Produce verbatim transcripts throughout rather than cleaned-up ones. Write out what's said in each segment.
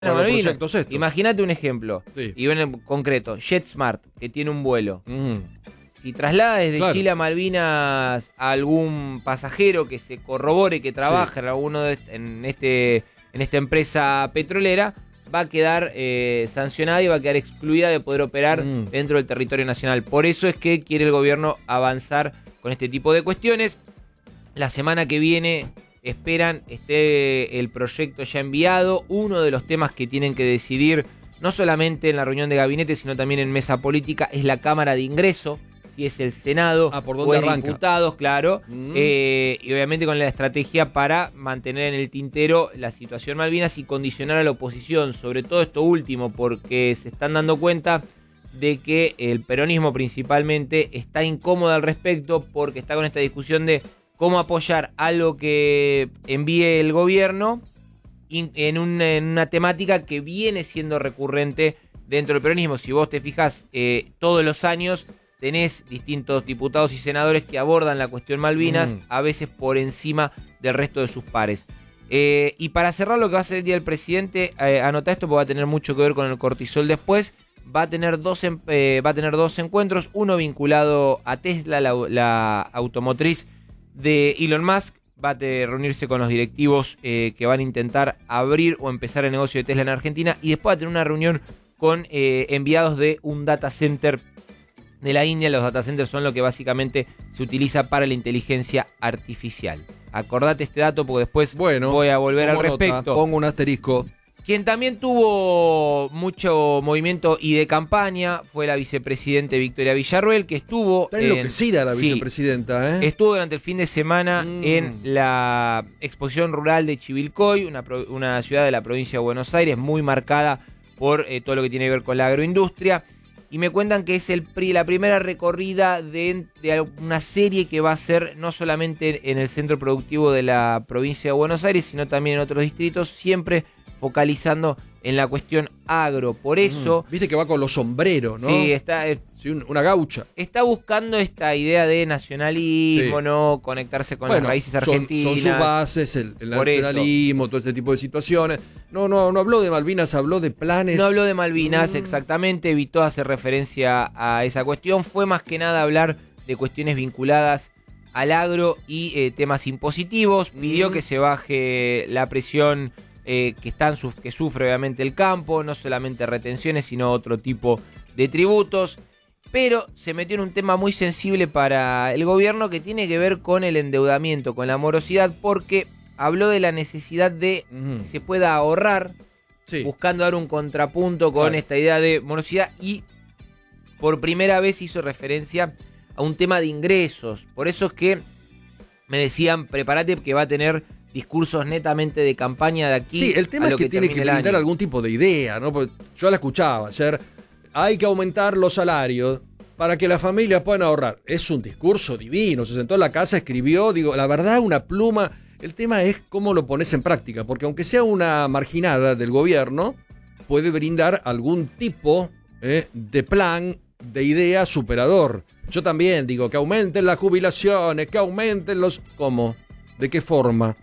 Bueno, los Malvinas, proyectos estos. imagínate un ejemplo, Sí. y en concreto, JetSmart, que tiene un vuelo. Mm. Si traslada desde Claro. Chile a Malvinas a algún pasajero que se corrobore que trabaja Sí. en alguno de est- en este en esta empresa petrolera, va a quedar eh, sancionada y va a quedar excluida de poder operar Mm. dentro del territorio nacional. Por eso es que quiere el gobierno avanzar con este tipo de cuestiones. La semana que viene esperan esté el proyecto ya enviado. Uno de los temas que tienen que decidir, no solamente en la reunión de gabinete, sino también en mesa política, es la Cámara de Ingreso. Si es el Senado Ah, ¿por o dónde es arranca? diputados, claro. Mm. Eh, y obviamente con la estrategia para mantener en el tintero la situación Malvinas y condicionar a la oposición. Sobre todo esto último, porque se están dando cuenta de que el peronismo principalmente está incómodo al respecto, porque está con esta discusión de cómo apoyar algo que envíe el gobierno en una, en una temática que viene siendo recurrente dentro del peronismo. Si vos te fijas, eh, todos los años tenés distintos diputados y senadores que abordan la cuestión Malvinas, Mm. a veces por encima del resto de sus pares. Eh, y para cerrar lo que va a ser el Día del Presidente, eh, anota esto porque va a tener mucho que ver con el cortisol después. Va a tener dos, em- eh, va a tener dos encuentros, uno vinculado a Tesla, la, la automotriz de Elon Musk. Va a te- reunirse con los directivos eh, que van a intentar abrir o empezar el negocio de Tesla en Argentina, y después va a tener una reunión con eh, enviados de un data center de la India. Los data centers son lo que básicamente se utiliza para la inteligencia artificial. Acordate este dato porque después Bueno, voy a volver al tomo nota, respecto. pongo un asterisco. Quien también tuvo mucho movimiento y de campaña fue la vicepresidente Victoria Villarruel, que estuvo... Está en- enloquecida la sí, vicepresidenta, ¿eh? estuvo durante el fin de semana Mm. en la exposición rural de Chivilcoy, una, pro- una ciudad de la provincia de Buenos Aires muy marcada por eh, todo lo que tiene que ver con la agroindustria. Y me cuentan que es el pri- la primera recorrida de, de una serie que va a ser no solamente en el centro productivo de la provincia de Buenos Aires, sino también en otros distritos, siempre focalizando en la cuestión agro. Por eso, Mm. Viste que va con los sombreros, ¿no? sí, está, eh, Sí, un- una gaucha. está buscando esta idea de nacionalismo, Sí. ¿no? Conectarse con Bueno, las raíces son- argentinas. Son, sus bases, el, el Por eso. nacionalismo, todo ese tipo de situaciones. No, no, no habló de Malvinas, habló de planes. No habló de Malvinas Mm. exactamente, evitó hacer referencia a esa cuestión. Fue más que nada hablar de cuestiones vinculadas al agro y eh, temas impositivos. Pidió Mm. que se baje la presión eh, que, están, suf- que sufre obviamente el campo, no solamente retenciones, sino otro tipo de tributos. Pero se metió en un tema muy sensible para el gobierno que tiene que ver con el endeudamiento, con la morosidad, porque habló de la necesidad de Ujú. que se pueda ahorrar, Sí. buscando dar un contrapunto con Claro. esta idea de morosidad, y por primera vez hizo referencia a un tema de ingresos. Por eso es que me decían, prepárate que va a tener discursos netamente de campaña de aquí. Sí, el tema a es lo que, tiene que termine el brindar año. algún tipo de idea, ¿no? Porque yo la escuchaba ayer. Hay que aumentar los salarios para que las familias puedan ahorrar. Es un discurso divino. Se sentó en la casa, escribió, digo, la verdad, una pluma. El tema es cómo lo pones en práctica, porque aunque sea una marginada del gobierno, puede brindar algún tipo eh, de plan, de idea superador. Yo también digo que aumenten las jubilaciones, que aumenten los... ¿Cómo? ¿De qué forma?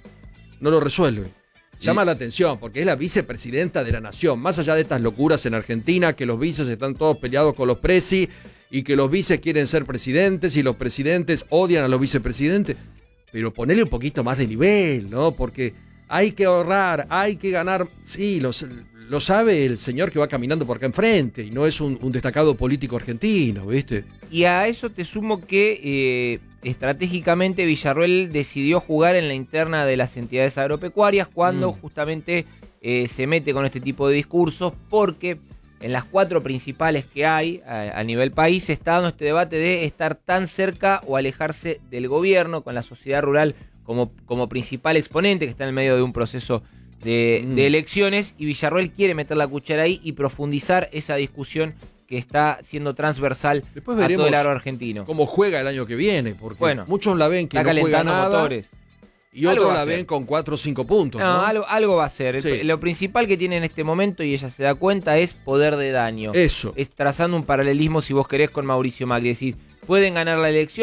No lo resuelve. Llama la atención porque es la vicepresidenta de la nación. Más allá de estas locuras en Argentina, que los vices están todos peleados con los presi y que los vices quieren ser presidentes y los presidentes odian a los vicepresidentes. Pero ponerle un poquito más de nivel, ¿no? Porque hay que ahorrar, hay que ganar. Sí, lo, lo sabe el señor que va caminando por acá enfrente y no es un, un destacado político argentino, ¿viste? Y a eso te sumo que eh, estratégicamente Villarruel decidió jugar en la interna de las entidades agropecuarias cuando Mm. justamente eh, se mete con este tipo de discursos, porque en las cuatro principales que hay a, a nivel país se está dando este debate de estar tan cerca o alejarse del gobierno, con la sociedad rural como, como principal exponente que está en el medio de un proceso de, Mm. de elecciones, y Villarruel quiere meter la cuchara ahí y profundizar esa discusión que está siendo transversal Después a todo veremos el agro argentino. cómo juega el año que viene, porque Bueno, muchos la ven que Está no juega calentando nada motores. y Algo otros va a la hacer. ven con cuatro o cinco puntos, No, ¿no? algo, algo va a ser. El- Sí. Lo principal que tiene en este momento, y ella se da cuenta, es poder de daño. Eso. Es trazando un paralelismo, si vos querés, con Mauricio Macri. Decís, pueden ganar la elección,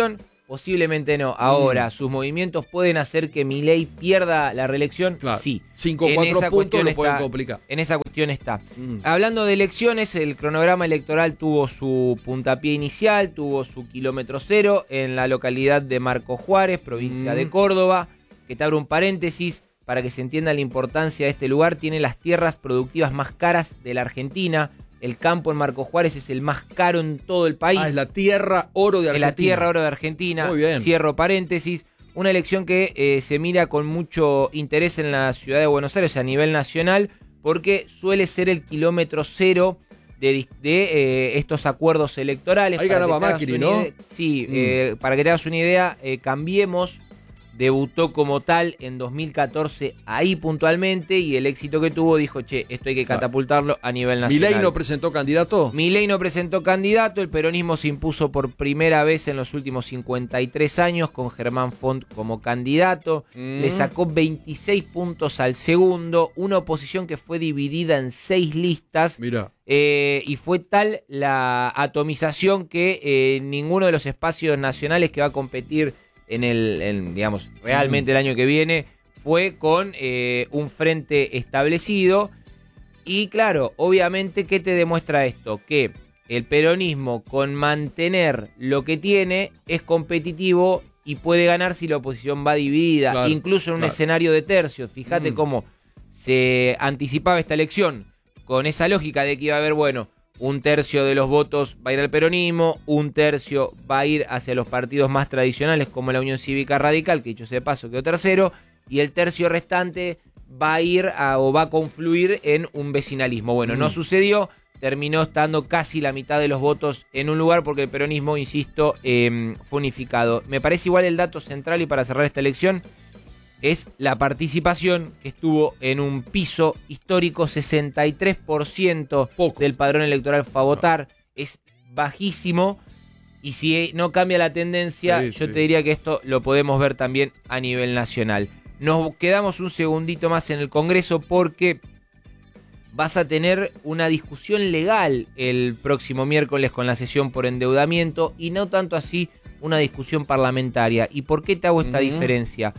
Posiblemente no. Ahora, mm. ¿sus movimientos pueden hacer que Milei pierda la reelección? Claro. Sí. cinco o cuatro puntos lo pueden complicar. En esa cuestión está. Mm. Hablando de elecciones, el cronograma electoral tuvo su puntapié inicial, tuvo su kilómetro cero en la localidad de Marcos Juárez, provincia mm. de Córdoba, que te abro un paréntesis para que se entienda la importancia de este lugar. Tiene las tierras productivas más caras de la Argentina. El campo en Marcos Juárez es el más caro en todo el país. Ah, es la tierra oro de Argentina. Es la tierra oro de Argentina. Muy bien. Cierro paréntesis. Una elección que eh, se mira con mucho interés en la ciudad de Buenos Aires a nivel nacional, porque suele ser el kilómetro cero de, de eh, estos acuerdos electorales. Ahí ganaba Macri, ¿no? Idea, sí, mm. eh, para que te hagas una idea, eh, Cambiemos debutó como tal en dos mil catorce ahí puntualmente, y el éxito que tuvo dijo, che, esto hay que catapultarlo a nivel nacional. ¿Milei no presentó candidato? Milei no presentó candidato, el peronismo se impuso por primera vez en los últimos cincuenta y tres años con Germán Font como candidato, mm. le sacó veintiséis puntos al segundo, una oposición que fue dividida en seis listas. Mirá. Eh, y fue tal la atomización que eh, ninguno de los espacios nacionales que va a competir en el, en, digamos, realmente el año que viene, fue con eh, un frente establecido. Y claro, obviamente, ¿qué te demuestra esto? Que el peronismo, con mantener lo que tiene, es competitivo y puede ganar si la oposición va dividida, claro, incluso en un claro. escenario de tercios. Fíjate mm. cómo se anticipaba esta elección, con esa lógica de que iba a haber, bueno, un tercio de los votos va a ir al peronismo, un tercio va a ir hacia los partidos más tradicionales como la Unión Cívica Radical, que dicho sea de paso quedó tercero, y el tercio restante va a ir a, o va a confluir en un vecinalismo. Bueno, mm. no sucedió, terminó estando casi la mitad de los votos en un lugar porque el peronismo, insisto, eh, fue unificado. Me parece igual el dato central, y para cerrar esta elección, es la participación, que estuvo en un piso histórico. Sesenta y tres por ciento Poco. Del padrón electoral fue a votar. No. Es bajísimo, y si no cambia la tendencia, sí, yo sí. te diría que esto lo podemos ver también a nivel nacional. Nos quedamos un segundito más en el Congreso, porque vas a tener una discusión legal el próximo miércoles con la sesión por endeudamiento, y no tanto así una discusión parlamentaria. ¿Y por qué te hago esta uh-huh. diferencia?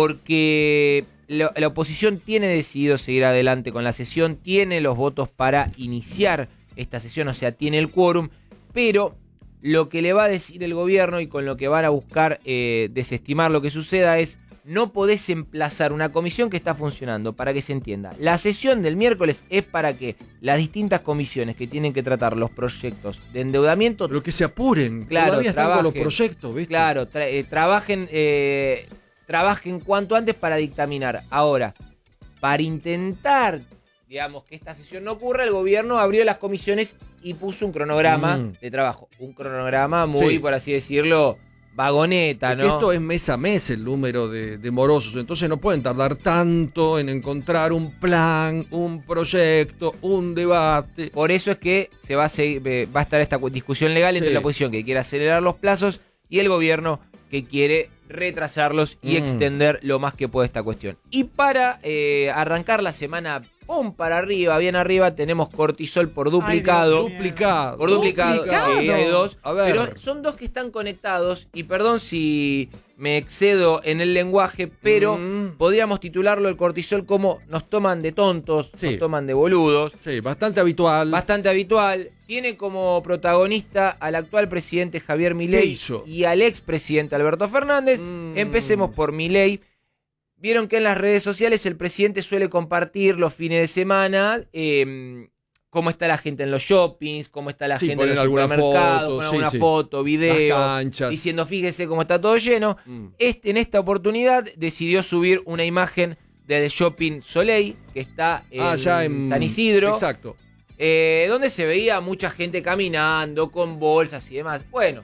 Porque la, la oposición tiene decidido seguir adelante con la sesión, tiene los votos para iniciar esta sesión, o sea, tiene el quórum, pero lo que le va a decir el gobierno, y con lo que van a buscar eh, desestimar lo que suceda, es: no podés emplazar una comisión que está funcionando. Para que se entienda, la sesión del miércoles es para que las distintas comisiones que tienen que tratar los proyectos de endeudamiento, pero que se apuren, claro, todavía están trabajen, con los proyectos, ¿viste? Claro, tra- eh, trabajen... Eh, trabajen cuanto antes para dictaminar. Ahora, para intentar, digamos, que esta sesión no ocurra, el gobierno abrió las comisiones y puso un cronograma mm. de trabajo. Un cronograma muy, sí. por así decirlo, vagoneta, Porque ¿no? Esto es mes a mes el número de, de morosos, entonces no pueden tardar tanto en encontrar un plan, un proyecto, un debate. Por eso es que se va a, seguir, va a estar esta discusión legal entre sí. la oposición, que quiere acelerar los plazos, y el gobierno, que quiere retrasarlos y mm. extender lo más que puede esta cuestión. Y para eh, arrancar la semana, pum, para arriba, bien arriba, tenemos cortisol por duplicado. Ay, duplicado. Por duplicado. duplicado. Sí, hay dos. A ver. Pero son dos que están conectados, y perdón si me excedo en el lenguaje, pero mm. podríamos titularlo el cortisol como nos toman de tontos, sí. nos toman de boludos. Sí, bastante habitual. Bastante habitual. Tiene como protagonista al actual presidente Javier Milei y al expresidente Alberto Fernández. Mm. Empecemos por Milei. Vieron que en las redes sociales el presidente suele compartir los fines de semana eh, cómo está la gente en los shoppings, cómo está la sí, gente en los supermercados, con alguna sí, foto, sí. video, diciendo fíjese cómo está todo lleno. Mm. Este, en esta oportunidad decidió subir una imagen del Shopping Soleil, que está en, ah, ya en San Isidro. Exacto. Eh, donde se veía mucha gente caminando con bolsas y demás. Bueno,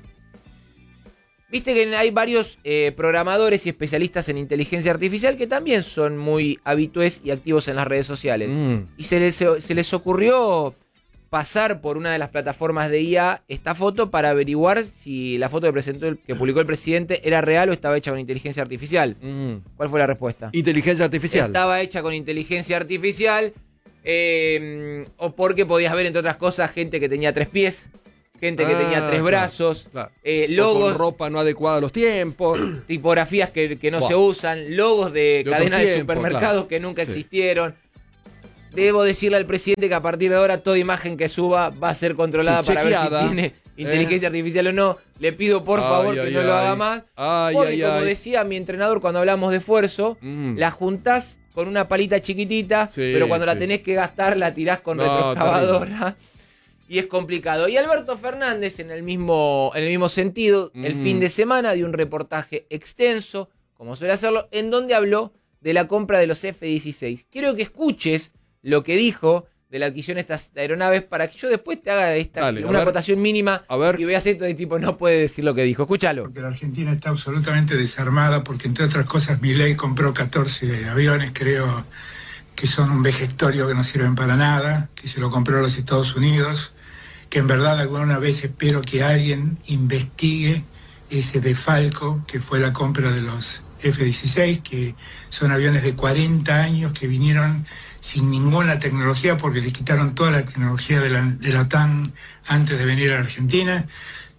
viste que hay varios eh, programadores y especialistas en inteligencia artificial que también son muy habitués y activos en las redes sociales. Mm. Y se les, se les ocurrió pasar por una de las plataformas de I A esta foto para averiguar si la foto que, presentó el, que publicó el presidente era real o estaba hecha con inteligencia artificial. Mm. ¿Cuál fue la respuesta? Inteligencia artificial. Estaba hecha con inteligencia artificial. Eh, o porque podías ver, entre otras cosas, gente que tenía tres pies. gente que Ah, tenía tres claro, brazos, claro. eh, O logos, con ropa no adecuada a los tiempos. tipografías que, que no Buah. se usan, logos de, De otro cadenas de tiempo, supermercados claro. que nunca Sí. existieron. Debo decirle al presidente que a partir de ahora toda imagen que suba va a ser controlada Sí, para ver chequeada. si tiene inteligencia artificial o no. Le pido por Ay, favor ay, que no lo ay. haga más. Ay, porque ay, como ay. decía mi entrenador cuando hablamos de esfuerzo, Mm. la juntás con una palita chiquitita, Sí, pero cuando sí. la tenés que gastar la tirás con No, retroexcavadora. Y es complicado. Y Alberto Fernández, en el mismo, en el mismo sentido, Mm. el fin de semana dio un reportaje extenso, como suele hacerlo, en donde habló de la compra de los F dieciséis. Quiero que escuches lo que dijo de la adquisición de estas aeronaves para que yo después te haga esta, Dale, a una ver. acotación mínima A ver. y veas esto de tipo, no puede decir lo que dijo. Escúchalo. Porque la Argentina está absolutamente desarmada porque, entre otras cosas, Milei compró catorce aviones, creo que son un vejestorio que no sirven para nada, que se lo compró a los Estados Unidos, que en verdad alguna vez espero que alguien investigue ese defalco que fue la compra de los F dieciséis, que son aviones de cuarenta años que vinieron sin ninguna tecnología porque le quitaron toda la tecnología de la, de la OTAN antes de venir a la Argentina.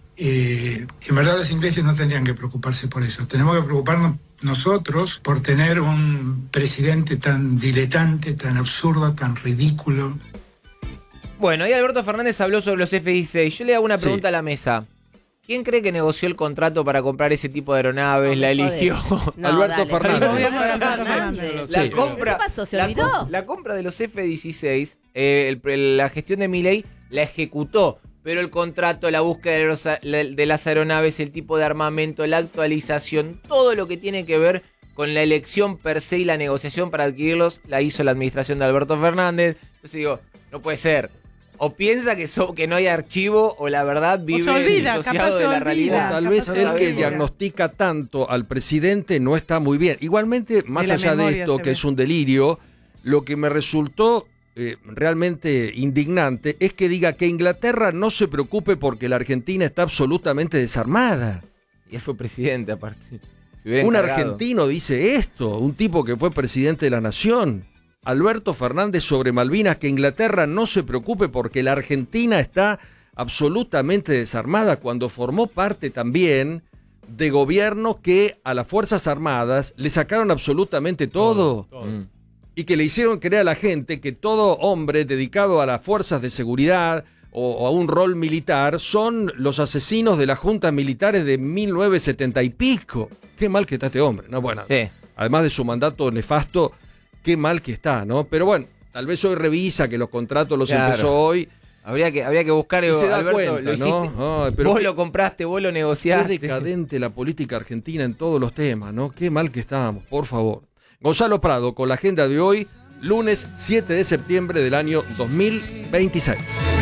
Eh, en verdad los ingleses no tendrían que preocuparse por eso. Tenemos que preocuparnos nosotros por tener un presidente tan diletante, tan absurdo, tan ridículo. Bueno, ahí Alberto Fernández habló sobre los F dieciséis. Yo le hago una pregunta Sí. a la mesa. ¿Quién cree que negoció el contrato para comprar ese tipo de aeronaves? No, la me eligió. No, Alberto dale. Fernández. Alberto Gobierno de Alberto Fernández. La Sí. compra, ¿Qué pasó? ¿Se la, olvidó? com- la compra de los F dieciséis, eh, el- el- la gestión de Milei la ejecutó, pero el contrato, la búsqueda de, los a- la- de las aeronaves, el tipo de armamento, la actualización, todo lo que tiene que ver con la elección per se y la negociación para adquirirlos, la hizo la administración de Alberto Fernández. Entonces digo, no puede ser. O piensa que, so- que no hay archivo, o la verdad vive se olvida, disociado capaz se de la olvida. realidad. Tal capaz vez se el que olvida. diagnostica tanto al presidente no está muy bien. Igualmente, más la allá de memoria esto, se que ve. es un delirio, lo que me resultó eh, realmente indignante es que diga que Inglaterra no se preocupe porque la Argentina está absolutamente desarmada. Y él fue presidente aparte. Se hubiera Un encargado. argentino dice esto, un tipo que fue presidente de la nación. Alberto Fernández sobre Malvinas, que Inglaterra no se preocupe porque la Argentina está absolutamente desarmada, cuando formó parte también de gobiernos que a las Fuerzas Armadas le sacaron absolutamente todo. Mm. Y que le hicieron creer a la gente que todo hombre dedicado a las fuerzas de seguridad o, o a un rol militar son los asesinos de las juntas militares de mil novecientos setenta y pico. Qué mal que está este hombre, ¿no? Bueno, Sí. además de su mandato nefasto, qué mal que está, ¿no? Pero bueno, tal vez hoy revisa que los contratos los Claro. empezó hoy Habría que, habría que buscar, y se da Alberto, cuenta, lo hiciste. ¿no? Ay, pero vos qué- lo compraste, vos lo Qué negociaste. decadente la política argentina en todos los temas, ¿no? Qué mal que estábamos, por favor. Gonzalo Prado con la agenda de hoy, lunes siete de septiembre del año dos mil veintiséis.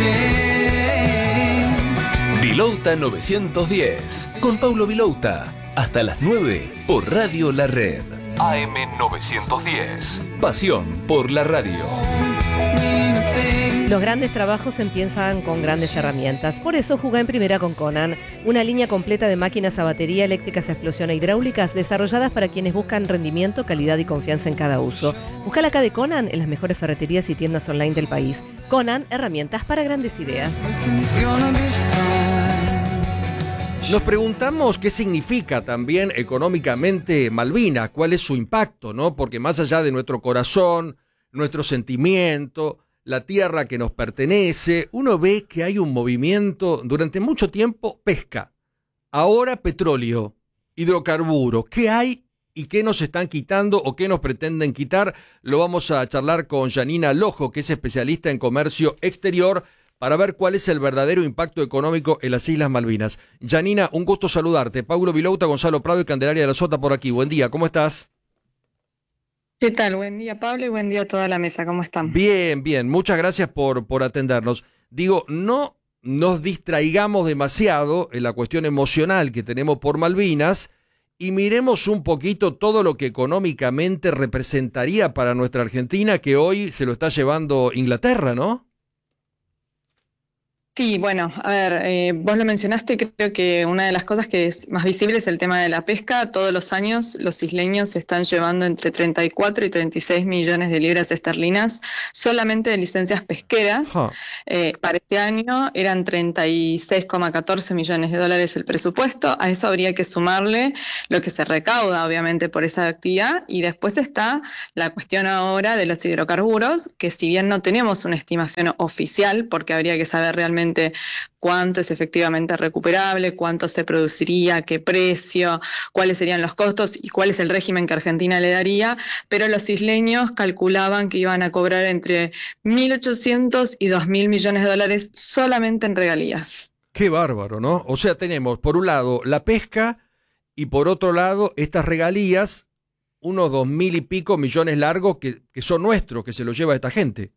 Vilouta novecientos diez, con Paulo Vilouta, hasta las nueve por Radio La Red. A M novecientos diez, pasión por la radio. Los grandes trabajos empiezan con grandes herramientas. Por eso jugá en primera con Conan, una línea completa de máquinas a batería, eléctricas a explosión e hidráulicas desarrolladas para quienes buscan rendimiento, calidad y confianza en cada uso. Busca la K de Conan en las mejores ferreterías y tiendas online del país. Conan, herramientas para grandes ideas. Nos preguntamos qué significa también económicamente Malvinas, cuál es su impacto, ¿no? Porque más allá de nuestro corazón, nuestro sentimiento, la tierra que nos pertenece, uno ve que hay un movimiento durante mucho tiempo pesca, ahora petróleo, hidrocarburos. ¿Qué hay y qué nos están quitando o qué nos pretenden quitar? Lo vamos a charlar con Janina Lojo, que es especialista en comercio exterior, para ver cuál es el verdadero impacto económico en las Islas Malvinas. Janina, un gusto saludarte. Paulo Vilouta, Gonzalo Prado y Candelaria de la Sota por aquí. Buen día, ¿cómo estás? ¿Qué tal? Buen día, Pablo, y buen día a toda la mesa. ¿Cómo están? Bien, bien. Muchas gracias por, por atendernos. Digo, no nos distraigamos demasiado en la cuestión emocional que tenemos por Malvinas y miremos un poquito todo lo que económicamente representaría para nuestra Argentina, que hoy se lo está llevando Inglaterra, ¿no? Sí, bueno, a ver, eh, vos lo mencionaste, creo que una de las cosas que es más visible es el tema de la pesca. Todos los años los isleños se están llevando entre treinta y cuatro y treinta y seis millones de libras esterlinas solamente de licencias pesqueras. Huh. Eh, para este año eran treinta y seis coma catorce millones de dólares el presupuesto. A eso habría que sumarle lo que se recauda, obviamente, por esa actividad. Y después está la cuestión ahora de los hidrocarburos, que si bien no tenemos una estimación oficial, porque habría que saber realmente cuánto es efectivamente recuperable, cuánto se produciría, qué precio, cuáles serían los costos y cuál es el régimen que Argentina le daría, pero los isleños calculaban que iban a cobrar entre mil ochocientos y dos mil millones de dólares solamente en regalías. Qué bárbaro, ¿no? O sea, tenemos por un lado la pesca y por otro lado estas regalías, unos dos mil y pico millones largos que, que son nuestros, que se los lleva esta gente.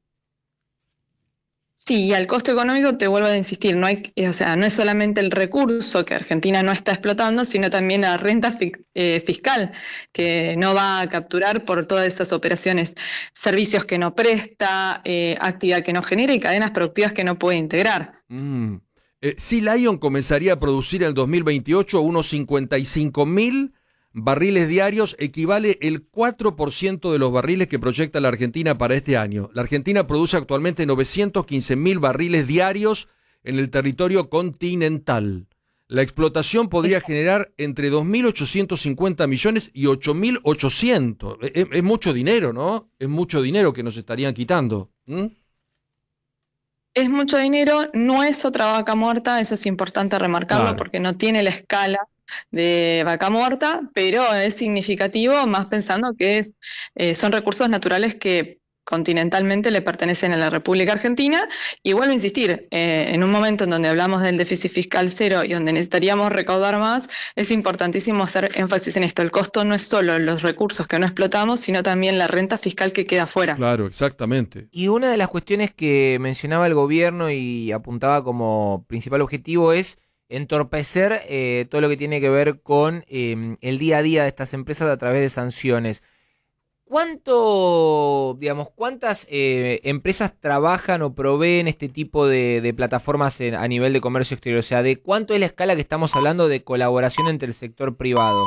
Sí, y al costo económico te vuelvo a insistir, no hay, o sea, no es solamente el recurso que Argentina no está explotando, sino también la renta fi, eh, fiscal que no va a capturar por todas esas operaciones, servicios que no presta, eh, actividad que no genera y cadenas productivas que no puede integrar. Mm. Eh, Sea Lion comenzaría a producir en el dos mil veintiocho unos cincuenta y cinco mil barriles diarios, equivale el cuatro por ciento de los barriles que proyecta la Argentina para este año. La Argentina produce actualmente novecientos quince mil barriles diarios en el territorio continental. La explotación podría generar entre dos mil ochocientos cincuenta millones y ocho mil ochocientos. Es, es mucho dinero, ¿no? Es mucho dinero que nos estarían quitando. ¿Mm? Es mucho dinero, no es otra vaca muerta, eso es importante remarcarlo, claro, porque no tiene la escala de vaca muerta, pero es significativo, más pensando que es, eh, son recursos naturales que continentalmente le pertenecen a la República Argentina. Y vuelvo a insistir, eh, en un momento en donde hablamos del déficit fiscal cero y donde necesitaríamos recaudar más, es importantísimo hacer énfasis en esto. El costo no es solo los recursos que no explotamos, sino también la renta fiscal que queda fuera. Claro, exactamente. Y una de las cuestiones que mencionaba el gobierno y apuntaba como principal objetivo es entorpecer eh, todo lo que tiene que ver con eh, el día a día de estas empresas a través de sanciones. ¿Cuánto, digamos, cuántas eh, empresas trabajan o proveen este tipo de, de plataformas en, a nivel de comercio exterior? O sea, ¿de cuánto es la escala que estamos hablando de colaboración entre el sector privado?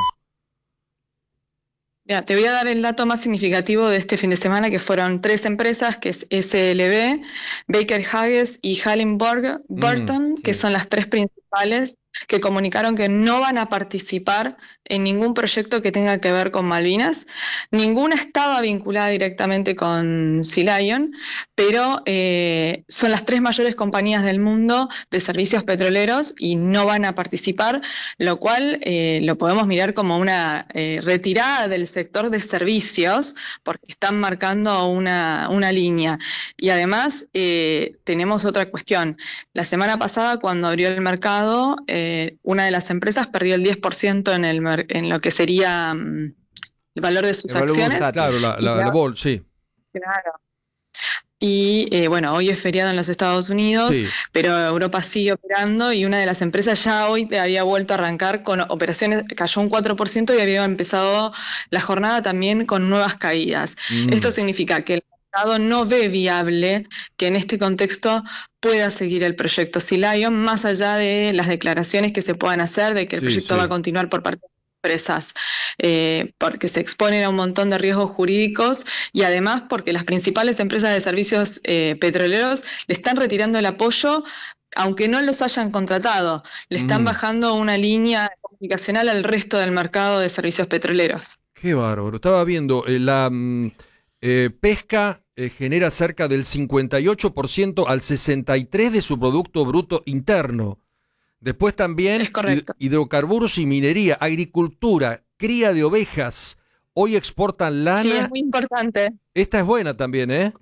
Ya, te voy a dar el dato más significativo de este fin de semana, que fueron tres empresas, que es S L B, Baker Hughes y Halliburton, mm, sí. que son las tres principales, que comunicaron que no van a participar en ningún proyecto que tenga que ver con Malvinas. Ninguna estaba vinculada directamente con Sea Lion, pero eh, son las tres mayores compañías del mundo de servicios petroleros y no van a participar, lo cual eh, lo podemos mirar como una eh, retirada del sector de servicios, porque están marcando una, una línea. Y además eh, tenemos otra cuestión. La semana pasada, cuando abrió el mercado, eh, una de las empresas perdió el diez por ciento en, el, en lo que sería um, el valor de sus el acciones. Valor, claro, la, la, la, la bol, sí. Claro. Y eh, bueno, hoy es feriado en los Estados Unidos, sí, pero Europa sigue operando y una de las empresas ya hoy había vuelto a arrancar con operaciones, cayó un cuatro por ciento y había empezado la jornada también con nuevas caídas. Mm. Esto significa que el mercado no ve viable que en este contexto pueda seguir el proyecto Sea Lion, más allá de las declaraciones que se puedan hacer de que el sí, proyecto sí. va a continuar por parte de empresas, eh, porque se exponen a un montón de riesgos jurídicos y además porque las principales empresas de servicios eh, petroleros le están retirando el apoyo, aunque no los hayan contratado, le están mm. bajando una línea comunicacional al resto del mercado de servicios petroleros. Qué bárbaro. Estaba viendo eh, la eh, pesca eh, genera cerca del cincuenta y ocho por ciento al sesenta y tres por ciento de su Producto Bruto Interno. Después también hid- hidrocarburos y minería, agricultura, cría de ovejas. Hoy exportan lana. Sí, es muy importante. Esta es buena también, ¿eh?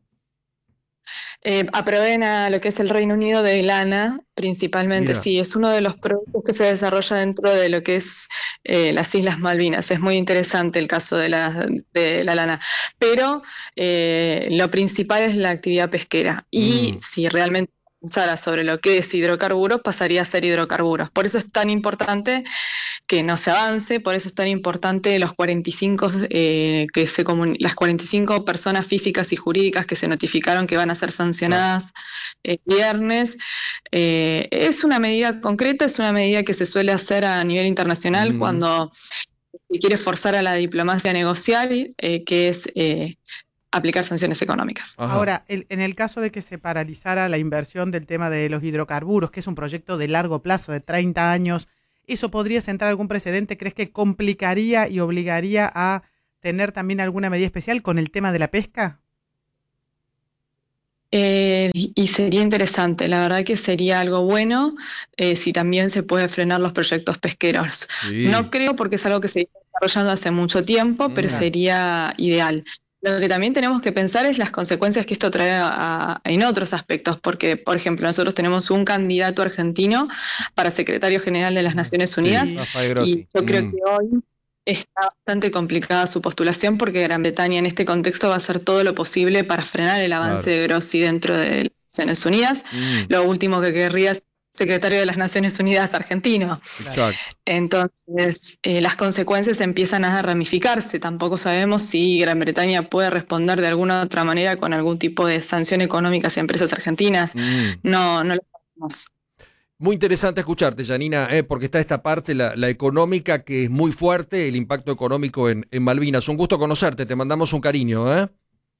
Eh, aprueben a lo que es el Reino Unido de lana, principalmente. Mira. Sí, es uno de los productos que se desarrolla dentro de lo que es eh, las Islas Malvinas. Es muy interesante el caso de la, de la lana. Pero eh, lo principal es la actividad pesquera. Y mm. si realmente pensara sobre lo que es hidrocarburos, pasaría a ser hidrocarburos. Por eso es tan importante que no se avance, por eso es tan importante los cuarenta y cinco, eh, que se comun- las cuarenta y cinco personas físicas y jurídicas que se notificaron que van a ser sancionadas el viernes. Eh, es una medida concreta, es una medida que se suele hacer a nivel internacional mm. cuando se quiere forzar a la diplomacia a negociar, eh, que es eh, aplicar sanciones económicas. Ajá. Ahora, el, en el caso de que se paralizara la inversión del tema de los hidrocarburos, que es un proyecto de largo plazo, de treinta años, ¿eso podría sentar algún precedente? ¿Crees que complicaría y obligaría a tener también alguna medida especial con el tema de la pesca? Eh, y sería interesante, la verdad que sería algo bueno eh, si también se puede frenar los proyectos pesqueros. Sí. No creo porque es algo que se está desarrollando hace mucho tiempo, mm. pero sería ideal. Lo que también tenemos que pensar es las consecuencias que esto trae a, a, en otros aspectos, porque, por ejemplo, nosotros tenemos un candidato argentino para secretario general de las Naciones Unidas, sí, y yo creo mm. que hoy está bastante complicada su postulación porque Gran Bretaña en este contexto va a hacer todo lo posible para frenar el avance claro. de Grossi dentro de las Naciones Unidas. Mm. Lo último que querría es secretario de las Naciones Unidas argentino. Exacto. Entonces, eh, las consecuencias empiezan a ramificarse. Tampoco sabemos si Gran Bretaña puede responder de alguna otra manera con algún tipo de sanción económica hacia empresas argentinas. Mm. No, no lo sabemos. Muy interesante escucharte, Janina, eh, porque está esta parte, la, la económica, que es muy fuerte, el impacto económico en, en Malvinas. Un gusto conocerte, te mandamos un cariño. ¿eh?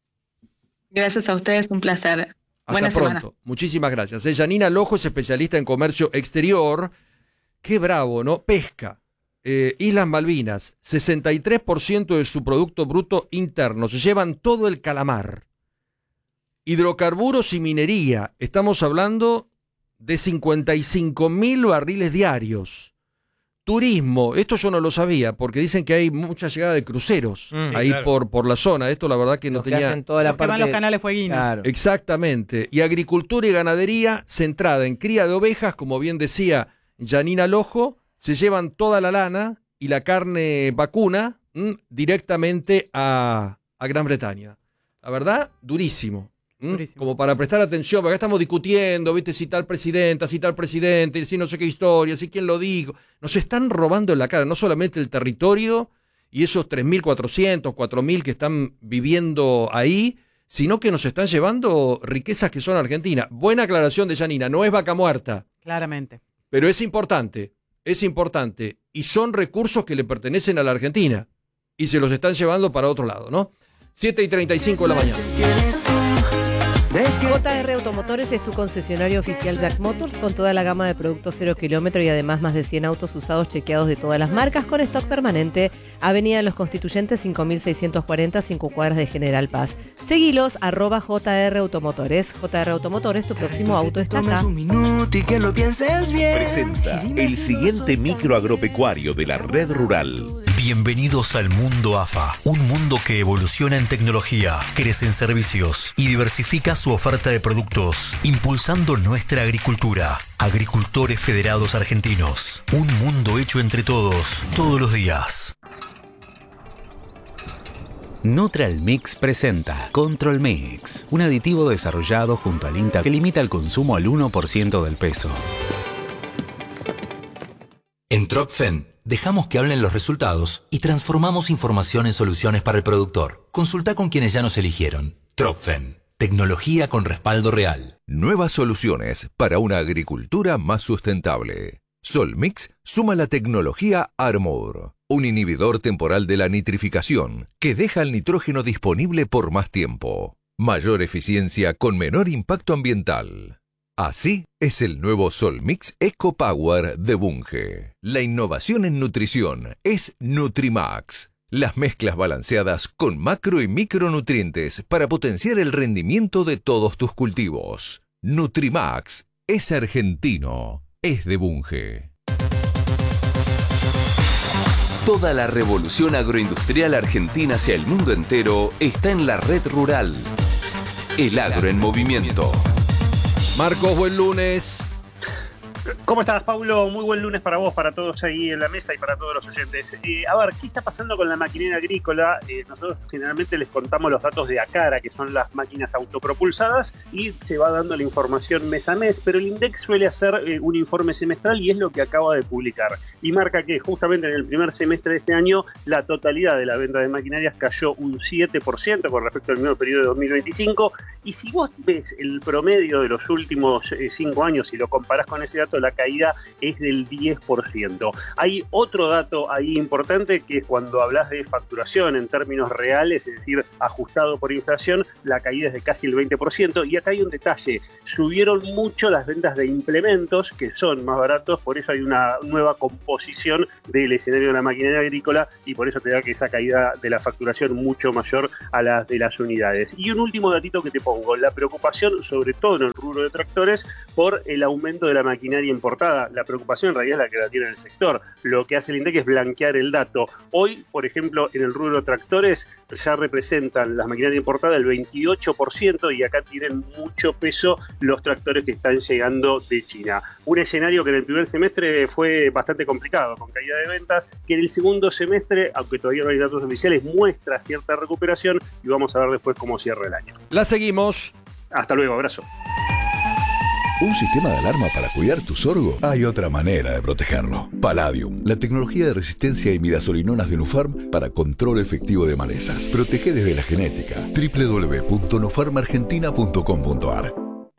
Gracias a ustedes, un placer. Hasta Buena pronto. Semana. Muchísimas gracias. Eh, Janina Lojo es especialista en comercio exterior. Qué bravo, ¿no? Pesca. Eh, Islas Malvinas, sesenta y tres por ciento de su Producto Bruto Interno. Se llevan todo el calamar. Hidrocarburos y minería. Estamos hablando de cincuenta y cinco mil barriles diarios. Turismo, esto yo no lo sabía, porque dicen que hay mucha llegada de cruceros mm, ahí claro. por, por la zona. Esto la verdad que no los tenía... Que hacen toda la los parte... que van los canales fueguinos. Claro. Exactamente. Y agricultura y ganadería centrada en cría de ovejas, como bien decía Janina Lojo, se llevan toda la lana y la carne vacuna mmm, directamente a, a Gran Bretaña. La verdad, durísimo. ¿Mm? Como para prestar atención, porque acá estamos discutiendo, ¿viste? Si tal presidenta, si tal presidente, si no sé qué historia, si quién lo dijo. Nos están robando en la cara, no solamente el territorio y esos tres mil cuatrocientos, cuatro mil que están viviendo ahí, sino que nos están llevando riquezas que son argentinas. Buena aclaración de Janina, no es vaca muerta. Claramente. Pero es importante, es importante. Y son recursos que le pertenecen a la Argentina y se los están llevando para otro lado, ¿no? siete y treinta y cinco de la mañana. J R Automotores es tu concesionario oficial Jack Motors con toda la gama de productos cero kilómetro y además más de cien autos usados chequeados de todas las marcas con stock permanente. Avenida de los Constituyentes cinco mil seiscientos cuarenta, cinco cuadras de General Paz. Seguilos, arroba J R Automotores. J R Automotores, tu próximo auto está acá. Presenta el siguiente micro agropecuario de la Red Rural. Bienvenidos al mundo A F A, un mundo que evoluciona en tecnología, crece en servicios y diversifica su oferta de productos, impulsando nuestra agricultura. Agricultores Federados Argentinos, un mundo hecho entre todos, todos los días. Nutral-Mix presenta Control Mix, un aditivo desarrollado junto al INTA que limita el consumo al uno por ciento del peso. En Tropfen dejamos que hablen los resultados y transformamos información en soluciones para el productor. Consulta con quienes ya nos eligieron. Tropfen, tecnología con respaldo real. Nuevas soluciones para una agricultura más sustentable. Solmix suma la tecnología Armour, un inhibidor temporal de la nitrificación que deja el nitrógeno disponible por más tiempo. Mayor eficiencia con menor impacto ambiental. Así es el nuevo Solmix Eco Power de Bunge. La innovación en nutrición es Nutrimax. Las mezclas balanceadas con macro y micronutrientes para potenciar el rendimiento de todos tus cultivos. Nutrimax es argentino, es de Bunge. Toda la revolución agroindustrial argentina hacia el mundo entero está en la Red Rural. El agro en movimiento. Marcos, buen lunes. ¿Cómo estás, Paulo? Muy buen lunes para vos, para todos ahí en la mesa y para todos los oyentes. Eh, a ver, ¿qué está pasando con la maquinaria agrícola? Eh, nosotros generalmente les contamos los datos de ACARA, que son las máquinas autopropulsadas, y se va dando la información mes a mes, pero el INDEC suele hacer eh, un informe semestral y es lo que acaba de publicar. Y marca que justamente en el primer semestre de este año la totalidad de la venta de maquinarias cayó un siete por ciento con respecto al mismo periodo de dos mil veinticinco. Y si vos ves el promedio de los últimos eh, cinco años y lo comparás con ese dato, la caída es del diez por ciento. Hay otro dato ahí importante, que es cuando hablas de facturación en términos reales, es decir, ajustado por inflación, la caída es de casi el veinte por ciento. Y acá hay un detalle: subieron mucho las ventas de implementos, que son más baratos, por eso hay una nueva composición del escenario de la maquinaria agrícola y por eso te da que esa caída de la facturación mucho mayor a la de las unidades. Y un último datito que te pongo: la preocupación, sobre todo en el rubro de tractores, por el aumento de la maquinaria importada. La preocupación en realidad es la que la tiene el sector. Lo que hace el INDEC es blanquear el dato. Hoy, por ejemplo, en el rubro de tractores ya representan las maquinarias importadas el veintiocho por ciento y acá tienen mucho peso los tractores que están llegando de China. Un escenario que en el primer semestre fue bastante complicado, con caída de ventas, que en el segundo semestre, aunque todavía no hay datos oficiales, muestra cierta recuperación y vamos a ver después cómo cierra el año. La seguimos. Hasta luego, abrazo. ¿Un sistema de alarma para cuidar tu sorgo? Hay otra manera de protegerlo. Palladium, la tecnología de resistencia a imidazolinonas de Nufarm para control efectivo de malezas. Protege desde la genética. doble u doble u doble u punto nufarm argentina punto com punto a r.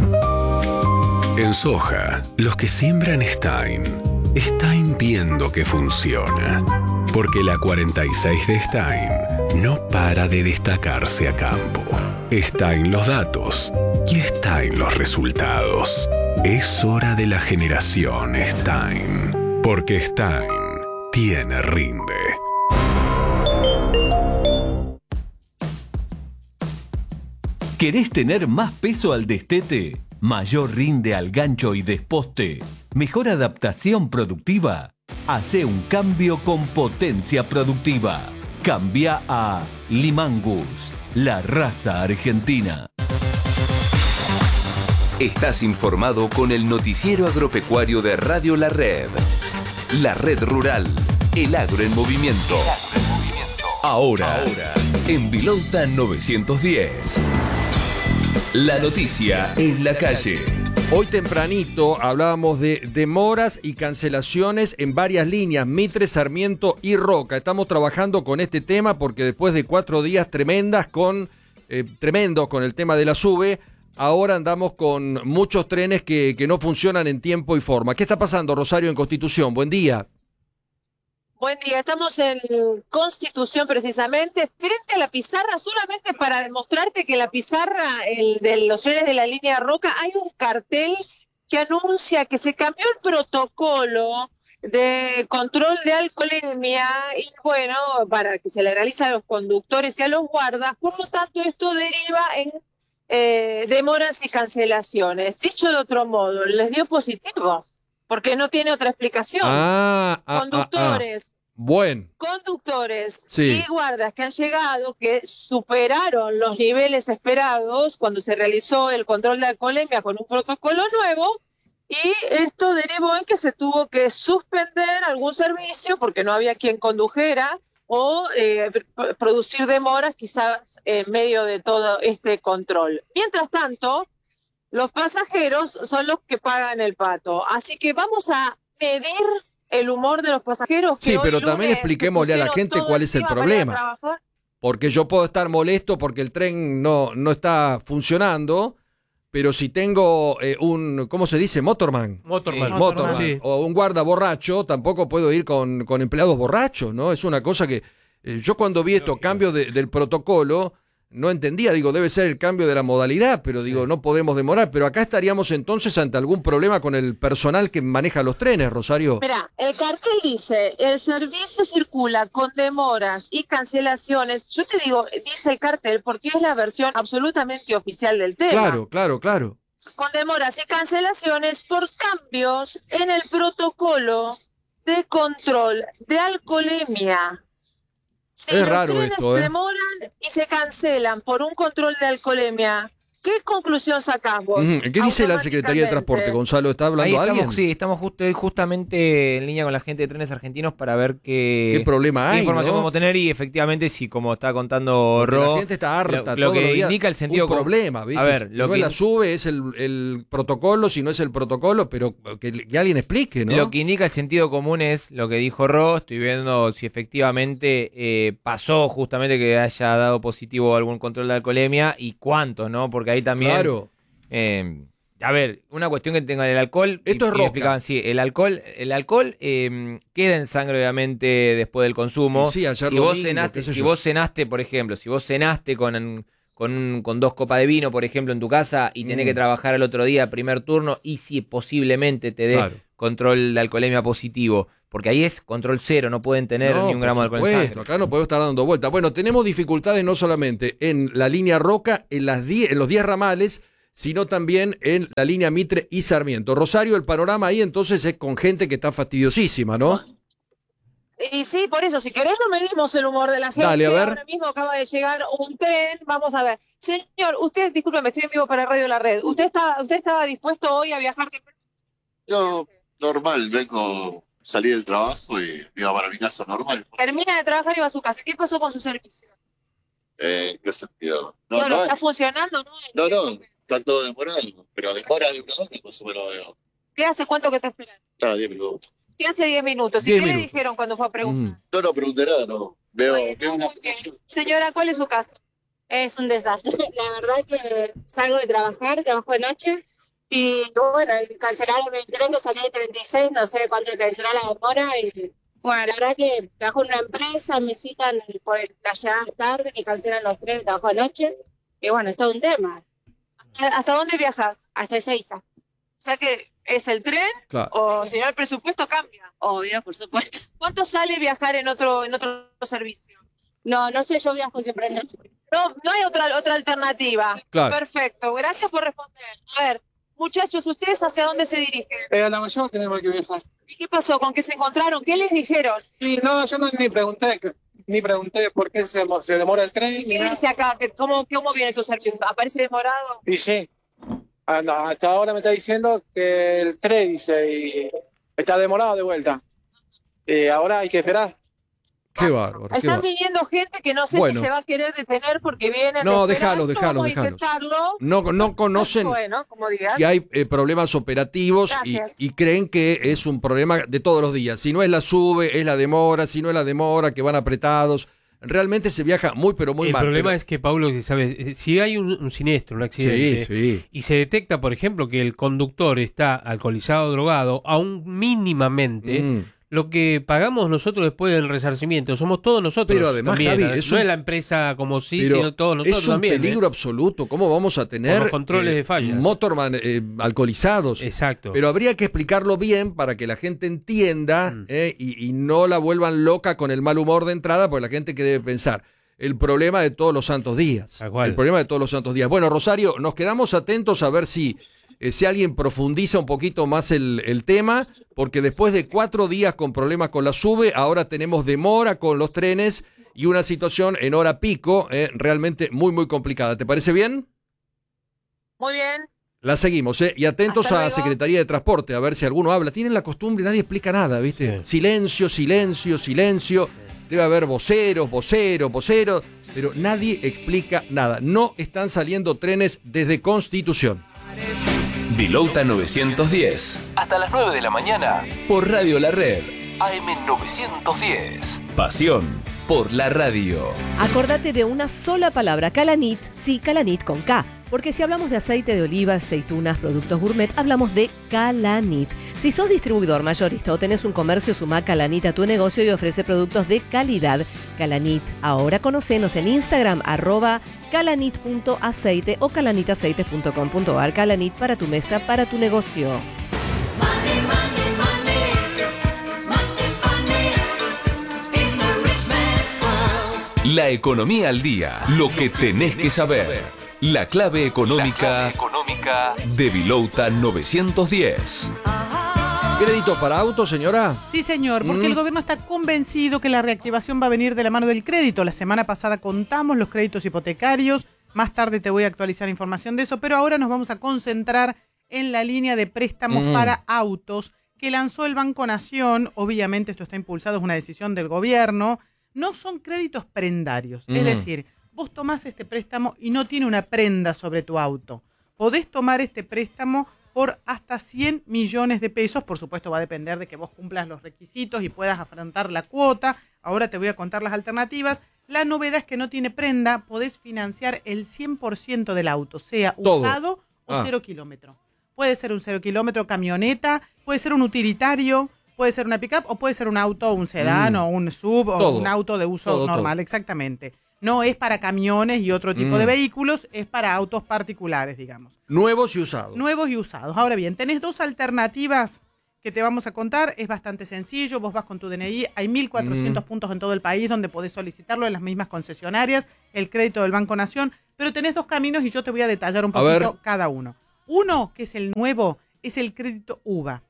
En soja, los que siembran Stein, Stein viendo que funciona. Porque la cuarenta y seis de Stein no para de destacarse a campo. Stein los datos y Stein los resultados. Es hora de la generación Stein. Porque Stein tiene rinde. ¿Querés tener más peso al destete? ¿Mayor rinde al gancho y desposte? ¿Mejor adaptación productiva? Hacé un cambio con potencia productiva. Cambia a Limangus, la raza argentina. Estás informado con el noticiero agropecuario de Radio La Red. La Red Rural, el agro en movimiento. Ahora, Ahora. en Vilauta novecientos diez. La noticia en la calle. Hoy tempranito hablábamos de demoras y cancelaciones en varias líneas, Mitre, Sarmiento y Roca. Estamos trabajando con este tema porque después de cuatro días tremendas con eh, tremendos con el tema de la SUBE, ahora andamos con muchos trenes que, que no funcionan en tiempo y forma. ¿Qué está pasando, Rosario, en Constitución? Buen día. Buen día, estamos en Constitución precisamente, frente a la pizarra, solamente para demostrarte que la pizarra el, de los trenes de la línea Roca, hay un cartel que anuncia que se cambió el protocolo de control de alcoholemia y bueno, para que se le realice a los conductores y a los guardas, por lo tanto esto deriva en eh, demoras y cancelaciones. Dicho de otro modo, les dio positivo. Porque no tiene otra explicación. Ah, ah, conductores, ah, ah. Bueno. conductores Sí. y guardas que han llegado, que superaron los niveles esperados cuando se realizó el control de alcoholemia con un protocolo nuevo, y esto derivó en que se tuvo que suspender algún servicio porque no había quien condujera o eh, producir demoras quizás en medio de todo este control. Mientras tanto, los pasajeros son los que pagan el pato. Así que vamos a medir el humor de los pasajeros. Que Sí, hoy pero lunes también expliquémosle a la pusieron gente todo cuál es el encima para ir a problema. trabajar. Porque yo puedo estar molesto porque el tren no, no está funcionando, pero si tengo eh, un, ¿cómo se dice? Motorman. Motorman. Sí, Motorman. Sí. O un guarda borracho, tampoco puedo ir con, con empleados borrachos, ¿no? Es una cosa que eh, yo cuando vi estos cambios de, del protocolo no entendía, digo, debe ser el cambio de la modalidad, pero digo, no podemos demorar, pero acá estaríamos entonces ante algún problema con el personal que maneja los trenes, Rosario. Mira, el cartel dice, el servicio circula con demoras y cancelaciones. Yo te digo, dice el cartel porque es la versión absolutamente oficial del tema. Claro, claro, claro. Con demoras y cancelaciones por cambios en el protocolo de control de alcoholemia. Si Es los raro trenes esto, ¿eh? demoran y se cancelan por un control de alcoholemia, ¿Qué conclusión sacás vos? Mm, ¿Qué dice la Secretaría de Transporte, Gonzalo? ¿Está hablando Ahí alguien? estamos, sí, estamos justo, justamente en línea con la gente de Trenes Argentinos para ver qué, ¿Qué problema hay, qué información no? podemos tener y efectivamente, sí, como está contando Ro, la gente está harta, lo, lo todos los que días, indica el sentido un común. problema, ¿viste? A ver, si lo no que la sube es el, el protocolo, si no es el protocolo, pero que, que alguien explique, ¿no? Lo que indica el sentido común es lo que dijo Ro. Estoy viendo si efectivamente eh, pasó justamente que haya dado positivo algún control de alcoholemia y cuánto, ¿no? Porque ahí también... Claro. Eh, a ver, una cuestión que tenga el alcohol. Esto y, es y Roca. explicaban, sí, el alcohol, el alcohol eh, queda en sangre obviamente después del consumo. Y sí, ayer si vos domingo, cenaste, qué sé si yo. vos cenaste, por ejemplo, si vos cenaste con con, con dos copas de vino, por ejemplo, en tu casa y tenés Mm. que trabajar el otro día, primer turno, y si posiblemente te dé Claro. control de alcoholemia positivo, porque ahí es control cero, no pueden tener No, ni un gramo de por alcohol en supuesto, sangre. acá no podemos estar dando vueltas. Bueno, tenemos dificultades no solamente en la línea Roca, en, las die- en los diez ramales, sino también en la línea Mitre y Sarmiento. Rosario, el panorama ahí entonces es con gente que está fastidiosísima, ¿no? Y sí, por eso, si querés no medimos el humor de la gente. Dale, a ver. Ahora mismo acaba de llegar un tren, vamos a ver. Señor, usted, discúlpeme, estoy en vivo para Radio La Red. ¿Usted estaba, usted estaba dispuesto hoy a viajar? Yo, normal, vengo, salí del trabajo y iba para mi casa normal. Termina de trabajar y va a su casa. ¿Qué pasó con su servicio? Eh, ¿En qué sentido? No, bueno, no, ¿está funcionando? no, ¿No? no, está todo demorado, pero demora de una hora más o menos veo. ¿Qué hace cuánto que está esperando? Está diez minutos. ¿Qué hace diez minutos? ¿Y diez qué le minutos. dijeron cuando fue a preguntar? No, no pregunté nada, no. Veo, veo una... Señora, ¿cuál es su caso? Es un desastre. La verdad que salgo de trabajar, trabajo de noche y bueno, cancelaron el tren que salía de treinta y seis, no sé cuánto tendrá la demora y bueno, la verdad que trabajo en una empresa, me citan por las llegadas tarde que cancelan los trenes, trabajo de noche y bueno, es todo un tema. ¿Hasta dónde viajas? Hasta Ezeiza. O sea que es el tren Claro. o si no el presupuesto cambia. Obvio, por supuesto. ¿Cuánto sale viajar en otro en otro servicio? No, no sé, yo viajo siempre en el... No, no hay otra otra alternativa. Claro. Perfecto, gracias por responder. A ver, muchachos, ¿ustedes hacia dónde se dirigen? Eh, a la mayor tenemos que viajar. ¿Y qué pasó? ¿Con qué se encontraron? ¿Qué les dijeron? Sí, no, yo no, ni pregunté, ni pregunté por qué se, se demora el tren. ni ¿Qué nada. dice acá? ¿Que ¿Cómo, ¿Cómo viene tu servicio? ¿Aparece demorado? Y sí, Ah, no, hasta ahora me está diciendo que el tren dice y está demorado de vuelta. Y ahora hay que esperar. Qué bárbaro. qué Están bárbaro. viniendo gente que no sé Bueno. si se va a querer detener porque vienen No, de déjalos, esperar. déjalos, Vamos a déjalos. intentarlo. No, no conocen Bueno, como digas. que hay eh, problemas operativos y, Gracias. y creen que es un problema de todos los días. Si no es la sube, es la demora, si no es la demora, que van apretados. Realmente se viaja muy, pero muy el mal. problema pero- es que, Paulo, que sabes, si hay un, un siniestro, un accidente, Sí, sí. y se detecta, por ejemplo, que el conductor está alcoholizado o drogado, aún mínimamente, Mm. lo que pagamos nosotros después del resarcimiento somos todos nosotros. Pero además, también, Javi, ¿no? es no un- es la empresa como sí, Pero sino todos nosotros es un también. ¿eh? peligro absoluto. ¿Cómo vamos a tener Con los controles de fallas. motorman eh, alcoholizados? Exacto. Pero habría que explicarlo bien para que la gente entienda Mm. eh, y, y no la vuelvan loca con el mal humor de entrada, porque la gente que debe pensar. El problema de todos los santos días. El problema de todos los santos días. Bueno, Rosario, nos quedamos atentos a ver si, eh, si alguien profundiza un poquito más el, el tema, porque después de cuatro días con problemas con la SUBE, ahora tenemos demora con los trenes y una situación en hora pico eh, realmente muy, muy complicada. ¿Te parece bien? Muy bien. La seguimos, ¿eh? Y atentos a la Secretaría de Transporte, a ver si alguno habla. Tienen la costumbre, nadie explica nada, ¿viste? Silencio, silencio, silencio. Debe haber voceros, voceros, voceros, pero nadie explica nada. No están saliendo trenes desde Constitución. Vilouta novecientos diez. Hasta las nueve de la mañana por Radio La Red. A M novecientos diez. Pasión por la radio. Acordate de una sola palabra, Calanit, sí, Calanit con K, porque si hablamos de aceite de oliva, aceitunas, productos gourmet, hablamos de Calanit. Si sos distribuidor mayorista o tenés un comercio, sumá Calanit a tu negocio y ofrece productos de calidad. Calanit, ahora conocenos en Instagram, arroba calanit punto aceite o calanitaceites punto com punto ar. Calanit para tu mesa, para tu negocio. La economía al día. Lo que tenés que saber. La clave económica, económica de Vilouta novecientos diez. ¿Crédito para auto, señora? Sí, señor, porque Mm. el gobierno está convencido que la reactivación va a venir de la mano del crédito. La semana pasada contamos los créditos hipotecarios Más tarde te voy a actualizar información de eso, pero ahora nos vamos a concentrar en la línea de préstamos mm. para autos que lanzó el Banco Nación. Obviamente esto está impulsado, es una decisión del gobierno. No son créditos prendarios, mm. es decir, vos tomás este préstamo y no tiene una prenda sobre tu auto. Podés tomar este préstamo por hasta cien millones de pesos. Por supuesto va a depender de que vos cumplas los requisitos y puedas afrontar la cuota. Ahora te voy a contar las alternativas. La novedad es que no tiene prenda, podés financiar el cien por ciento del auto, sea Todo. usado o Ah. cero kilómetro. Puede ser un cero kilómetro camioneta, puede ser un utilitario, puede ser una pick-up o puede ser un auto, un sedán Mm. o un sub o Todo. un auto de uso Todo, normal, todo. exactamente. No es para camiones y otro tipo Mm. de vehículos, es para autos particulares, digamos. Nuevos y usados. Nuevos y usados. Ahora bien, tenés dos alternativas que te vamos a contar. Es bastante sencillo, vos vas con tu D N I, hay mil cuatrocientos Mm. puntos en todo el país donde podés solicitarlo en las mismas concesionarias, el crédito del Banco Nación, pero tenés dos caminos y yo te voy a detallar un A poquito ver. cada uno. Uno, que es el nuevo, es el crédito U V A.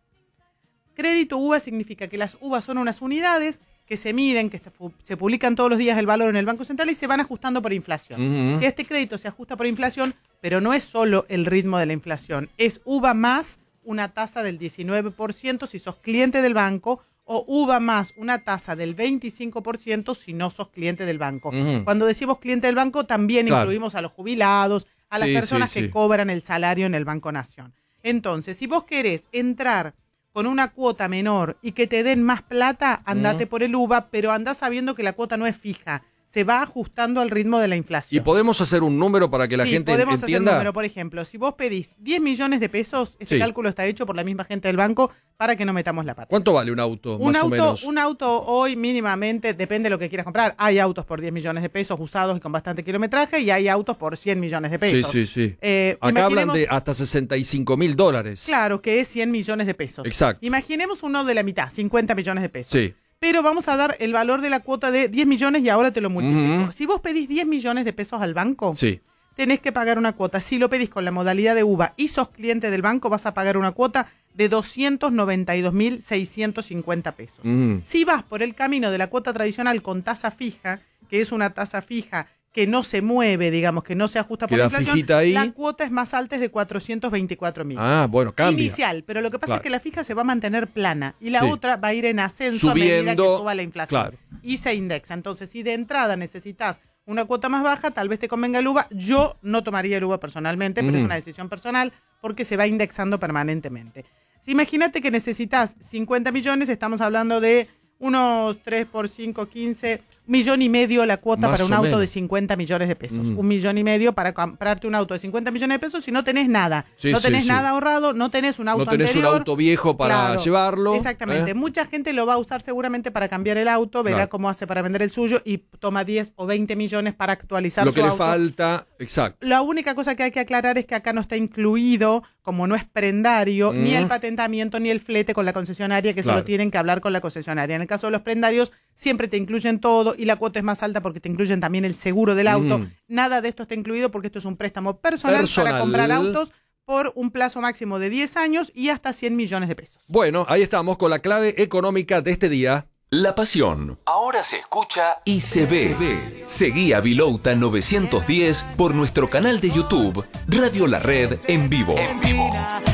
Crédito U V A significa que las uvas son unas unidades que se miden, que se publican todos los días el valor en el Banco Central y se van ajustando por inflación. Ujú. Si este crédito se ajusta por inflación, pero no es solo el ritmo de la inflación, es U V A más una tasa del diecinueve por ciento si sos cliente del banco o U V A más una tasa del veinticinco por ciento si no sos cliente del banco. Ujú. Cuando decimos cliente del banco también Claro. incluimos a los jubilados, a las Sí, personas sí, que sí. cobran el salario en el Banco Nación. Entonces, si vos querés entrar con una cuota menor y que te den más plata, andate Mm. por el U V A, pero andá sabiendo que la cuota no es fija, se va ajustando al ritmo de la ¿Y inflación. podemos hacer un número para que la Sí, gente podemos hacer entienda? un número, por ejemplo, si vos pedís diez millones de pesos, este Sí. cálculo está hecho por la misma gente del banco para que no metamos la pata. ¿Cuánto vale un auto, Un más o auto, menos? un auto hoy mínimamente, depende de lo que quieras comprar. Hay autos por diez millones de pesos usados y con bastante kilometraje y hay autos por cien millones de Sí, pesos. sí, sí. Eh, Acá hablan imaginemos- de hasta sesenta y cinco mil dólares. Claro, que es cien millones de pesos. Exacto. Imaginemos uno de la mitad, cincuenta millones de pesos. Sí. Pero vamos a dar el valor de la cuota de diez millones y ahora te lo multiplico. Ujú. Si vos pedís diez millones de pesos al banco, Sí. tenés que pagar una cuota. Si lo pedís con la modalidad de U V A y sos cliente del banco, vas a pagar una cuota de doscientos noventa y dos mil seiscientos cincuenta pesos. Mm. Si vas por el camino de la cuota tradicional con tasa fija, que es una tasa fija que no se mueve, digamos, que no se ajusta por Queda inflación, fijita ahí. la cuota es más alta, es de cuatrocientos veinticuatro mil. Ah, bueno, cambia. Inicial, pero lo que pasa Claro. es que la fija se va a mantener plana y la Sí. otra va a ir en ascenso a medida que Subiendo, suba la inflación. claro. Y se indexa. Entonces, si de entrada necesitas una cuota más baja, tal vez te convenga el U V A. Yo no tomaría el U V A personalmente, pero Mm. es una decisión personal porque se va indexando permanentemente. Si imagínate que necesitas cincuenta millones, estamos hablando de unos tres por cinco, quince, millón y medio la cuota Más para un o auto menos. de cincuenta millones de pesos. Mm. Un millón y medio para comprarte un auto de cincuenta millones de pesos si no tenés nada. Sí, no sí, tenés sí. nada ahorrado, no tenés un auto No tenés anterior. un auto viejo para Claro, llevarlo. Exactamente. ¿eh? Mucha gente lo va a usar seguramente para cambiar el auto, verá Claro. cómo hace para vender el suyo y toma diez o veinte millones para actualizar Lo su que le auto. falta, exacto. La única cosa que hay que aclarar es que acá no está incluido, como no es prendario, Mm. ni el patentamiento ni el flete con la concesionaria, que eso Claro. lo tienen que hablar con la concesionaria. En el caso de los prendarios, siempre te incluyen todo y la cuota es más alta porque te incluyen también el seguro del auto. Mm. Nada de esto está incluido porque esto es un préstamo personal, Personal. para comprar autos por un plazo máximo de diez años y hasta cien millones de pesos. Bueno, ahí estamos con la clave económica de este día. La pasión. Ahora se escucha y se ve. Seguí a Vilouta novecientos diez por nuestro canal de YouTube, Radio La Red en vivo. En vivo.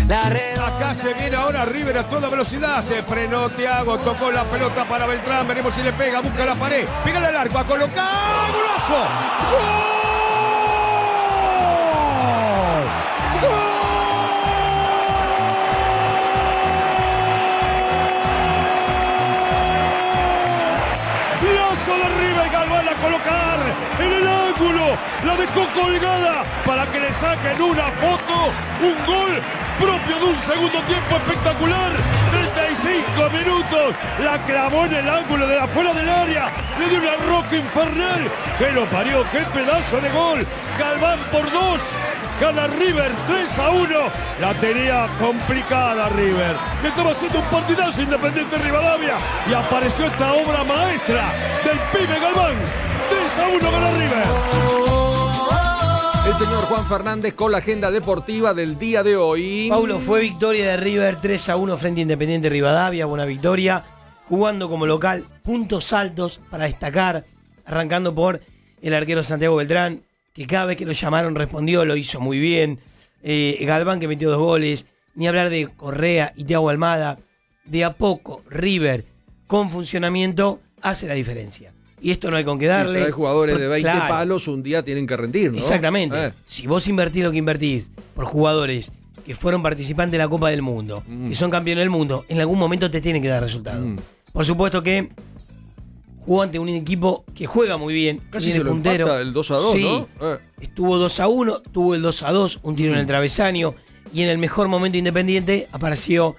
Acá se viene ahora River a toda velocidad. Se frenó Thiago, tocó la pelota para Beltrán. Veremos si le pega, busca la pared. Pégale al arco, a colocar. ¡Golazo! ¡Gol! Lazo de River, Galván a colocar en el ángulo. La dejó colgada para que le saquen una foto. Un gol propio de un segundo tiempo espectacular. treinta y cinco minutos. La clavó en el ángulo de afuera del área. Le dio una roca infernal. Que lo parió. Qué pedazo de gol. Galván por dos. Gana River tres a uno. La tenía complicada River. Le estaba haciendo un partidazo Independiente Rivadavia. Y apareció esta obra maestra del pibe Galván. tres a uno gana River. El señor Juan Fernández con la agenda deportiva del día de hoy. Paulo, fue victoria de River tres a uno frente a Independiente Rivadavia. Buena victoria. Jugando como local. Puntos altos para destacar. Arrancando por el arquero Santiago Beltrán, que cada vez que lo llamaron respondió, lo hizo muy bien. Eh, Galván, que metió dos goles. Ni hablar de Correa y Thiago Almada. De a poco, River, con funcionamiento, hace la diferencia. Y esto no hay con qué darle. Hay jugadores por, de veinte claro, palos, un día tienen que rendir, ¿no? Exactamente. Eh. Si vos invertís lo que invertís por jugadores que fueron participantes de la Copa del Mundo, mm. que son campeones del mundo, en algún momento te tienen que dar resultados. Mm. Por supuesto que jugó ante un equipo que juega muy bien. Casi se lo puntero. Empata el dos a dos, sí, ¿no? Eh. Estuvo dos a uno, tuvo el dos a dos, un tiro mm. en el travesaño, y en el mejor momento Independiente apareció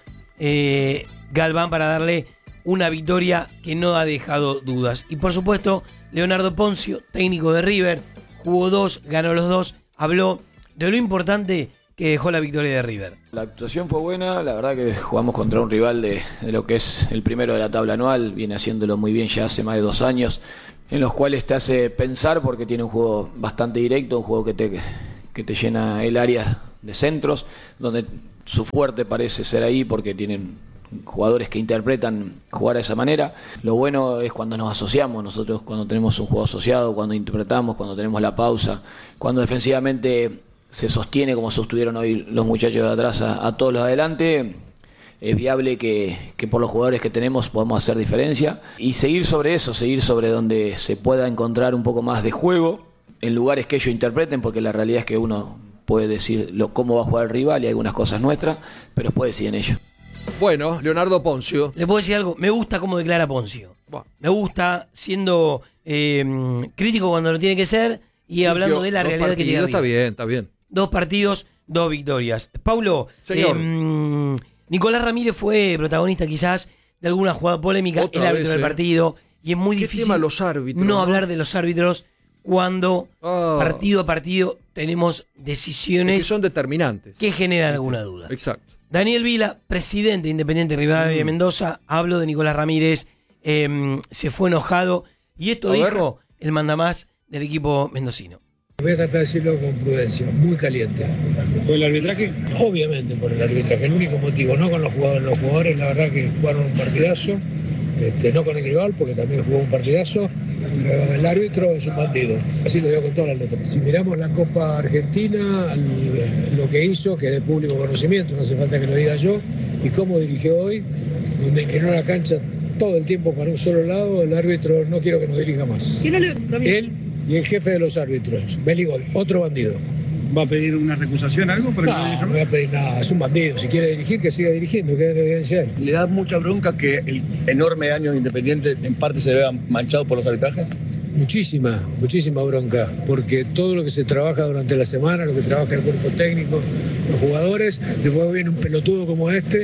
eh, Galván para darle una victoria que no ha dejado dudas. Y por supuesto, Leonardo Poncio, técnico de River, jugó dos, ganó los dos, habló de lo importante que dejó la victoria de River. La actuación fue buena, la verdad que jugamos contra un rival de, de lo que es el primero de la tabla anual, viene haciéndolo muy bien ya hace más de dos años, en los cuales te hace pensar porque tiene un juego bastante directo, un juego que te, que te llena el área de centros, donde su fuerte parece ser ahí porque tienen jugadores que interpretan jugar de esa manera. Lo bueno es cuando nos asociamos, nosotros cuando tenemos un juego asociado, cuando interpretamos, cuando tenemos la pausa, cuando defensivamente se sostiene como sostuvieron hoy los muchachos de atrás a, a todos los de adelante, es viable que, que por los jugadores que tenemos podamos hacer diferencia y seguir sobre eso, seguir sobre donde se pueda encontrar un poco más de juego en lugares que ellos interpreten, porque la realidad es que uno puede decir lo, cómo va a jugar el rival y algunas cosas nuestras, pero después deciden ellos. Bueno, Leonardo Poncio. Le puedo decir algo, me gusta cómo declara Poncio. Bueno. Me gusta siendo eh, crítico cuando lo tiene que ser y hablando Sergio, de la realidad que llega. Está bien, está bien. Dos partidos, dos victorias. Paulo, Señor. Eh, Nicolás Ramírez fue protagonista quizás de alguna jugada polémica, el árbitro vez, del partido, y es muy ¿Qué difícil tema los árbitros, no, ¿no? hablar de los árbitros cuando oh. partido a partido tenemos decisiones que son determinantes, que generan alguna duda. Exacto. Daniel Vila, presidente de Independiente Rivadavia de mm. Mendoza, habló de Nicolás Ramírez, eh, se fue enojado, y esto a dijo ver. el mandamás del equipo mendocino. Voy a tratar de decirlo con prudencia, muy caliente. ¿Por el arbitraje? Obviamente por el arbitraje, el único motivo, no con los jugadores. Los jugadores la verdad que jugaron un partidazo, este, no con el rival porque también jugó un partidazo, pero el árbitro es un bandido, así lo digo con todas las letras. Si miramos la Copa Argentina, lo que hizo, que es de público conocimiento, no hace falta que lo diga yo, y cómo dirigió hoy, donde inclinó la cancha todo el tiempo para un solo lado, el árbitro no quiero que nos dirija más. ¿Quién es el Él y el jefe de los árbitros, Beligol, otro bandido. ¿Va a pedir una recusación, algo? Para no, que no voy a pedir nada, es un bandido. Si quiere dirigir, que siga dirigiendo, que dé evidencia él. ¿Le da mucha bronca que el enorme año de Independiente en parte se vea manchado por los arbitrajes? Muchísima, muchísima bronca, porque todo lo que se trabaja durante la semana, lo que trabaja el cuerpo técnico, los jugadores, después viene un pelotudo como este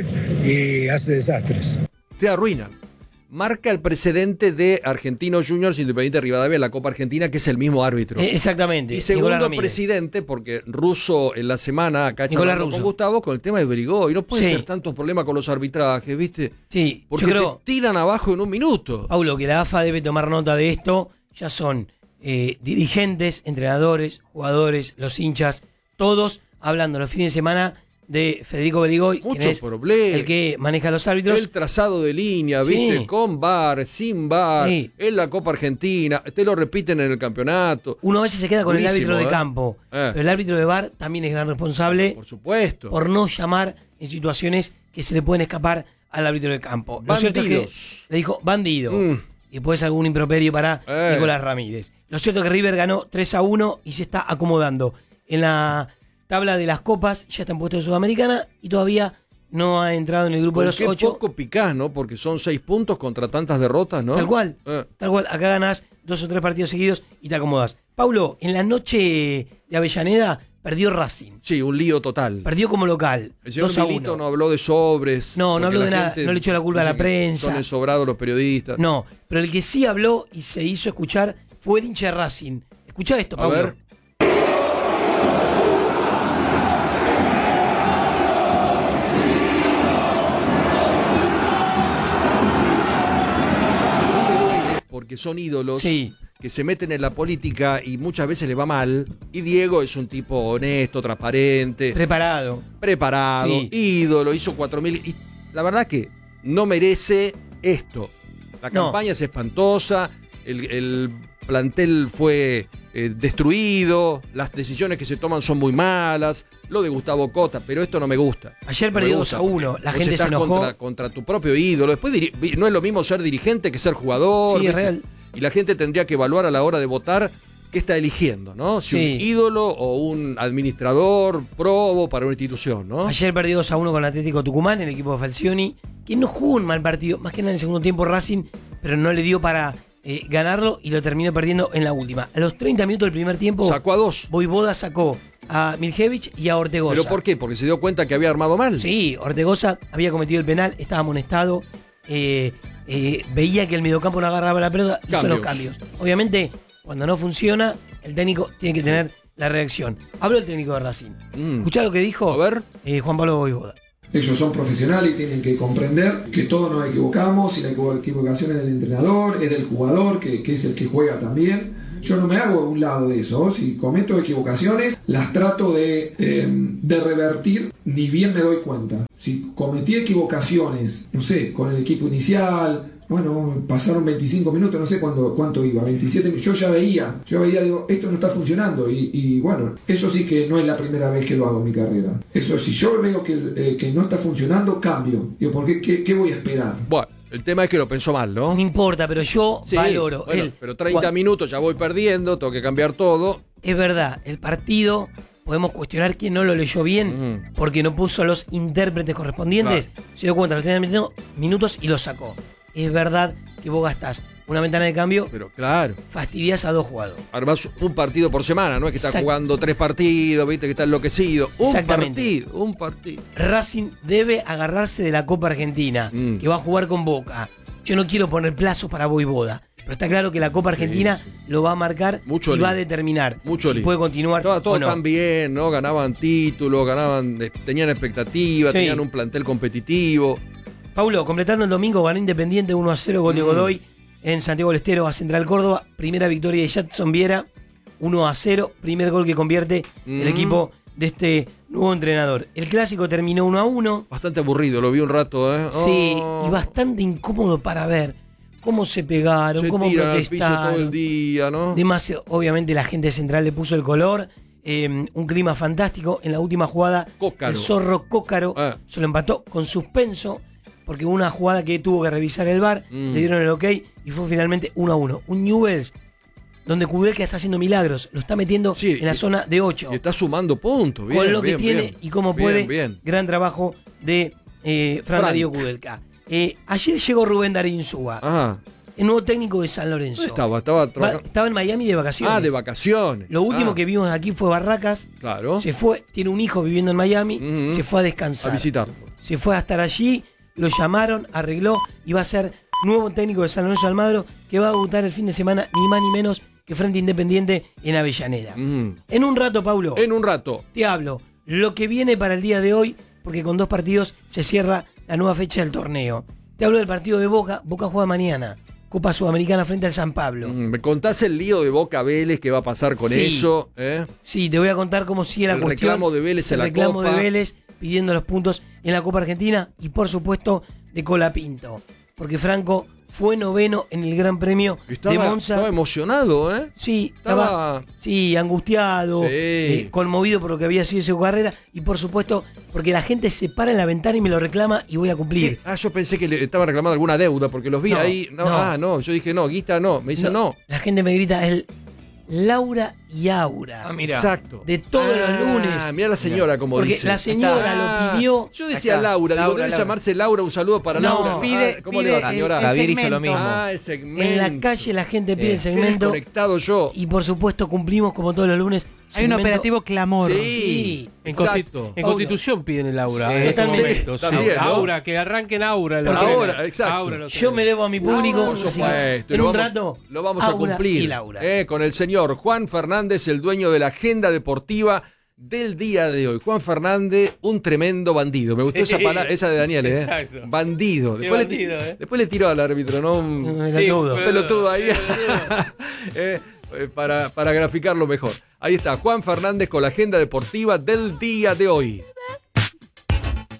y hace desastres. Te arruina. Marca el precedente de Argentinos Juniors Independiente Rivadavia en la Copa Argentina, que es el mismo árbitro. Eh, exactamente. Y segundo presidente, porque Russo en la semana acá charlando con Gustavo con el tema de Berigó. Y no puede sí. ser tantos problemas con los arbitrajes, ¿viste? Sí, porque yo creo, te tiran abajo en un minuto. Paulo, que la A F A debe tomar nota de esto. Ya son eh, dirigentes, entrenadores, jugadores, los hinchas, todos hablando los fines de semana de Federico Beligoy, muchos problemas, el que maneja los árbitros. El trazado de línea, ¿viste? Sí. Con V A R, sin V A R, sí. en la Copa Argentina, te lo repiten en el campeonato. Uno a veces se queda con Buenísimo, el árbitro de ¿eh? campo, eh. pero el árbitro de V A R también es gran responsable. Por supuesto. Por no llamar en situaciones que se le pueden escapar al árbitro de campo. Bandidos. Lo cierto es que le dijo bandido. Mm. Y después algún improperio para eh. Nicolás Ramírez. Lo cierto es que River ganó tres a uno y se está acomodando en la tabla de las copas, ya está en puesto de Sudamericana y todavía no ha entrado en el grupo de los ocho. Poco picás, ¿no? Porque son seis puntos contra tantas derrotas, ¿no? Tal cual, eh. tal cual. Acá ganás dos o tres partidos seguidos y te acomodas. Paulo, en la noche de Avellaneda perdió Racing. Sí, un lío total. Perdió como local. El señor Milito no habló de sobres. No, no habló de nada, no le echó la culpa a la prensa. Son sobrados los periodistas. No, pero el que sí habló y se hizo escuchar fue el hincha de Racing. Escuchá esto, Paulo. A ver. Porque son ídolos sí. que se meten en la política y muchas veces le va mal. Y Diego es un tipo honesto, transparente. Preparado. Preparado, sí. ídolo, hizo cuatro mil. Y la verdad que no merece esto. La no. campaña es espantosa, el, el plantel fue eh, destruido, las decisiones que se toman son muy malas, lo de Gustavo Cota, pero esto no me gusta. Ayer No me perdió gusta. dos a uno, la Vos gente se estás enojó. Contra, contra tu propio ídolo. Después diri- no es lo mismo ser dirigente que ser jugador. Sí, es ¿viste? real. Y la gente tendría que evaluar a la hora de votar qué está eligiendo, ¿no? Si Sí. un ídolo o un administrador probo para una institución, ¿no? Ayer perdió dos a uno con Atlético Tucumán, el equipo de Falcioni, que no jugó un mal partido, más que nada en el segundo tiempo Racing, pero no le dio para eh, ganarlo y lo terminó perdiendo en la última. A los treinta minutos del primer tiempo, Sacó a dos. Voivoda sacó a Miljevich y a Ortegoza. ¿Pero por qué? Porque se dio cuenta que había armado mal. Sí, Ortegoza había cometido el penal, estaba amonestado, eh, eh, veía que el mediocampo no agarraba la pelota, hizo los cambios. Obviamente, cuando no funciona, el técnico tiene que tener la reacción. Habló el técnico de Racing. Mm. Escuchá lo que dijo A ver. eh, Juan Pablo Voivoda. Ellos son profesionales y tienen que comprender que todos nos equivocamos y la equivocación es del entrenador, es del jugador, que, que es el que juega también. Yo no me hago a un lado de eso. Si cometo equivocaciones, las trato de, eh, de revertir, ni bien me doy cuenta. Si cometí equivocaciones, no sé, con el equipo inicial, bueno, pasaron veinticinco minutos, no sé cuánto, cuánto iba, veintisiete minutos, yo ya veía, yo veía, digo, esto no está funcionando y, y bueno, eso sí que no es la primera vez que lo hago en mi carrera. Eso, si yo veo que, eh, que no está funcionando, cambio. Digo, ¿por qué, qué, qué voy a esperar? Bueno, el tema es que lo pensó mal, ¿no? No importa, pero yo Sí, valoro. bueno, el- pero treinta cua- minutos ya voy perdiendo, tengo que cambiar todo. Es verdad, el partido, podemos cuestionar quién no lo leyó bien, porque no puso a los intérpretes correspondientes. Se dio cuenta a los treinta minutos y lo sacó. Es verdad que vos gastás una ventana de cambio, pero claro, fastidias a dos jugadores. Armás un partido por semana, no es que estás Exact- jugando tres partidos, viste que está enloquecido. Un Exactamente. partido, un partido. Racing debe agarrarse de la Copa Argentina, Mm. que va a jugar con Boca. Yo no quiero poner plazos para Voivoda, pero está claro que la Copa Argentina lo va a marcar Mucho y va a lío. determinar Mucho si lío. puede continuar Estaba todo o no. tan bien, ¿no? Ganaban títulos, ganaban, eh, tenían expectativas, Sí. tenían un plantel competitivo. Paulo, completando el domingo, ganó Independiente uno a cero, gol de Mm. Godoy en Santiago del Estero a Central Córdoba. Primera victoria de Jadson Viera, uno a cero. Primer gol que convierte el Mm. equipo de este nuevo entrenador. El clásico terminó uno a uno. Bastante aburrido, lo vi un rato, ¿eh? Sí, Oh. y bastante incómodo para ver cómo se pegaron, Se cómo tiran al piso protestaron. todo el día, ¿no? Demasiado, obviamente la gente de Central le puso el color. eh, un clima fantástico. En la última jugada, Cócaro. el zorro Cócaro Ah. se lo empató con suspenso, porque hubo una jugada que tuvo que revisar el V A R, Mm. le dieron el ok y fue finalmente uno a uno. Un Newell's donde Kudelka está haciendo milagros, lo está metiendo en la zona de ocho. Y está sumando puntos, bien, con lo bien, que tiene bien. y cómo Bien, puede. bien. Gran trabajo de eh, Fran Frank. Darío Kudelka. Eh, ayer llegó Rubén Darío Insúa, Ajá. el nuevo técnico de San Lorenzo. ¿Dónde estaba? Estaba Va- trabajando. estaba en Miami de vacaciones. Ah, de vacaciones. Lo último Ah, que vimos aquí fue Barracas. Claro. Se fue, tiene un hijo viviendo en Miami, Ujú. se fue a descansar. A visitarlo. Se fue a estar allí, lo llamaron, arregló y va a ser nuevo técnico de San Lorenzo de Almagro, que va a debutar el fin de semana ni más ni menos que frente a Independiente en Avellaneda. Mm. En un rato, Paulo, En un rato. te hablo lo que viene para el día de hoy, porque con dos partidos se cierra la nueva fecha del torneo. Te hablo del partido de Boca. Boca juega mañana, Copa Sudamericana frente al San Pablo. Mm, ¿Me contás el lío de Boca Vélez que va a pasar con Sí. eso? ¿eh? Sí, te voy a contar cómo sigue la El cuestión. reclamo de Vélez en el la reclamo Copa. de Vélez pidiendo los puntos en la Copa Argentina y por supuesto de Colapinto, porque Franco fue noveno en el Gran Premio Estaba, de Monza. estaba emocionado, ¿eh? Sí, estaba, Estaba. sí, angustiado, Sí. eh, conmovido por lo que había sido su carrera y por supuesto porque la gente se para en la ventana y me lo reclama y voy a cumplir. Ah, yo pensé que le estaba reclamando alguna deuda porque los vi No, ahí. No, no. Ah, no, yo dije no, Guita no. Me dice no. La gente me grita el Laura y Aura. Ah, mira. Exacto. De todos Ah, los lunes. Mira la señora como Porque dice. la señora Ah, lo pidió. Yo decía Acá, Laura, digo, Laura, debe Laura. llamarse Laura, un saludo para No, Laura. pide- Ah, ¿Cómo pide le va, el- señora? el Javier hizo lo segmento. mismo. Ah, el segmento. En la calle la gente pide el Qué segmento desconectado yo. y por supuesto cumplimos como todos los lunes. Hay un segmento- operativo clamor. Sí. En, consti- Exacto. en Paulo. Constitución piden el aura. Sí, en este totalmente. momento, sí. También, ¿no? Aura, que arranquen aura. la Porque- ordena. Ahora, exacto. Aura lo Yo me debo a mi público. Por así supuesto. que y en lo un vamos- rato. Lo vamos a Aura cumplir. y Laura. eh, con el señor Juan Fernández, el dueño de la agenda deportiva del día de hoy. Juan Fernández, un tremendo bandido. Me gustó Sí, esa palabra, esa de Daniel, ¿eh? exacto. Bandido. Qué Después, bandido, le, ti- ¿eh? después le tiró al árbitro, ¿no? Un Un Sí, pelotudo. pero- pelotudo ahí. Sí, pelotudo. Eh, eh, para, para graficarlo mejor. Ahí está, Juan Fernández con la agenda deportiva del día de hoy.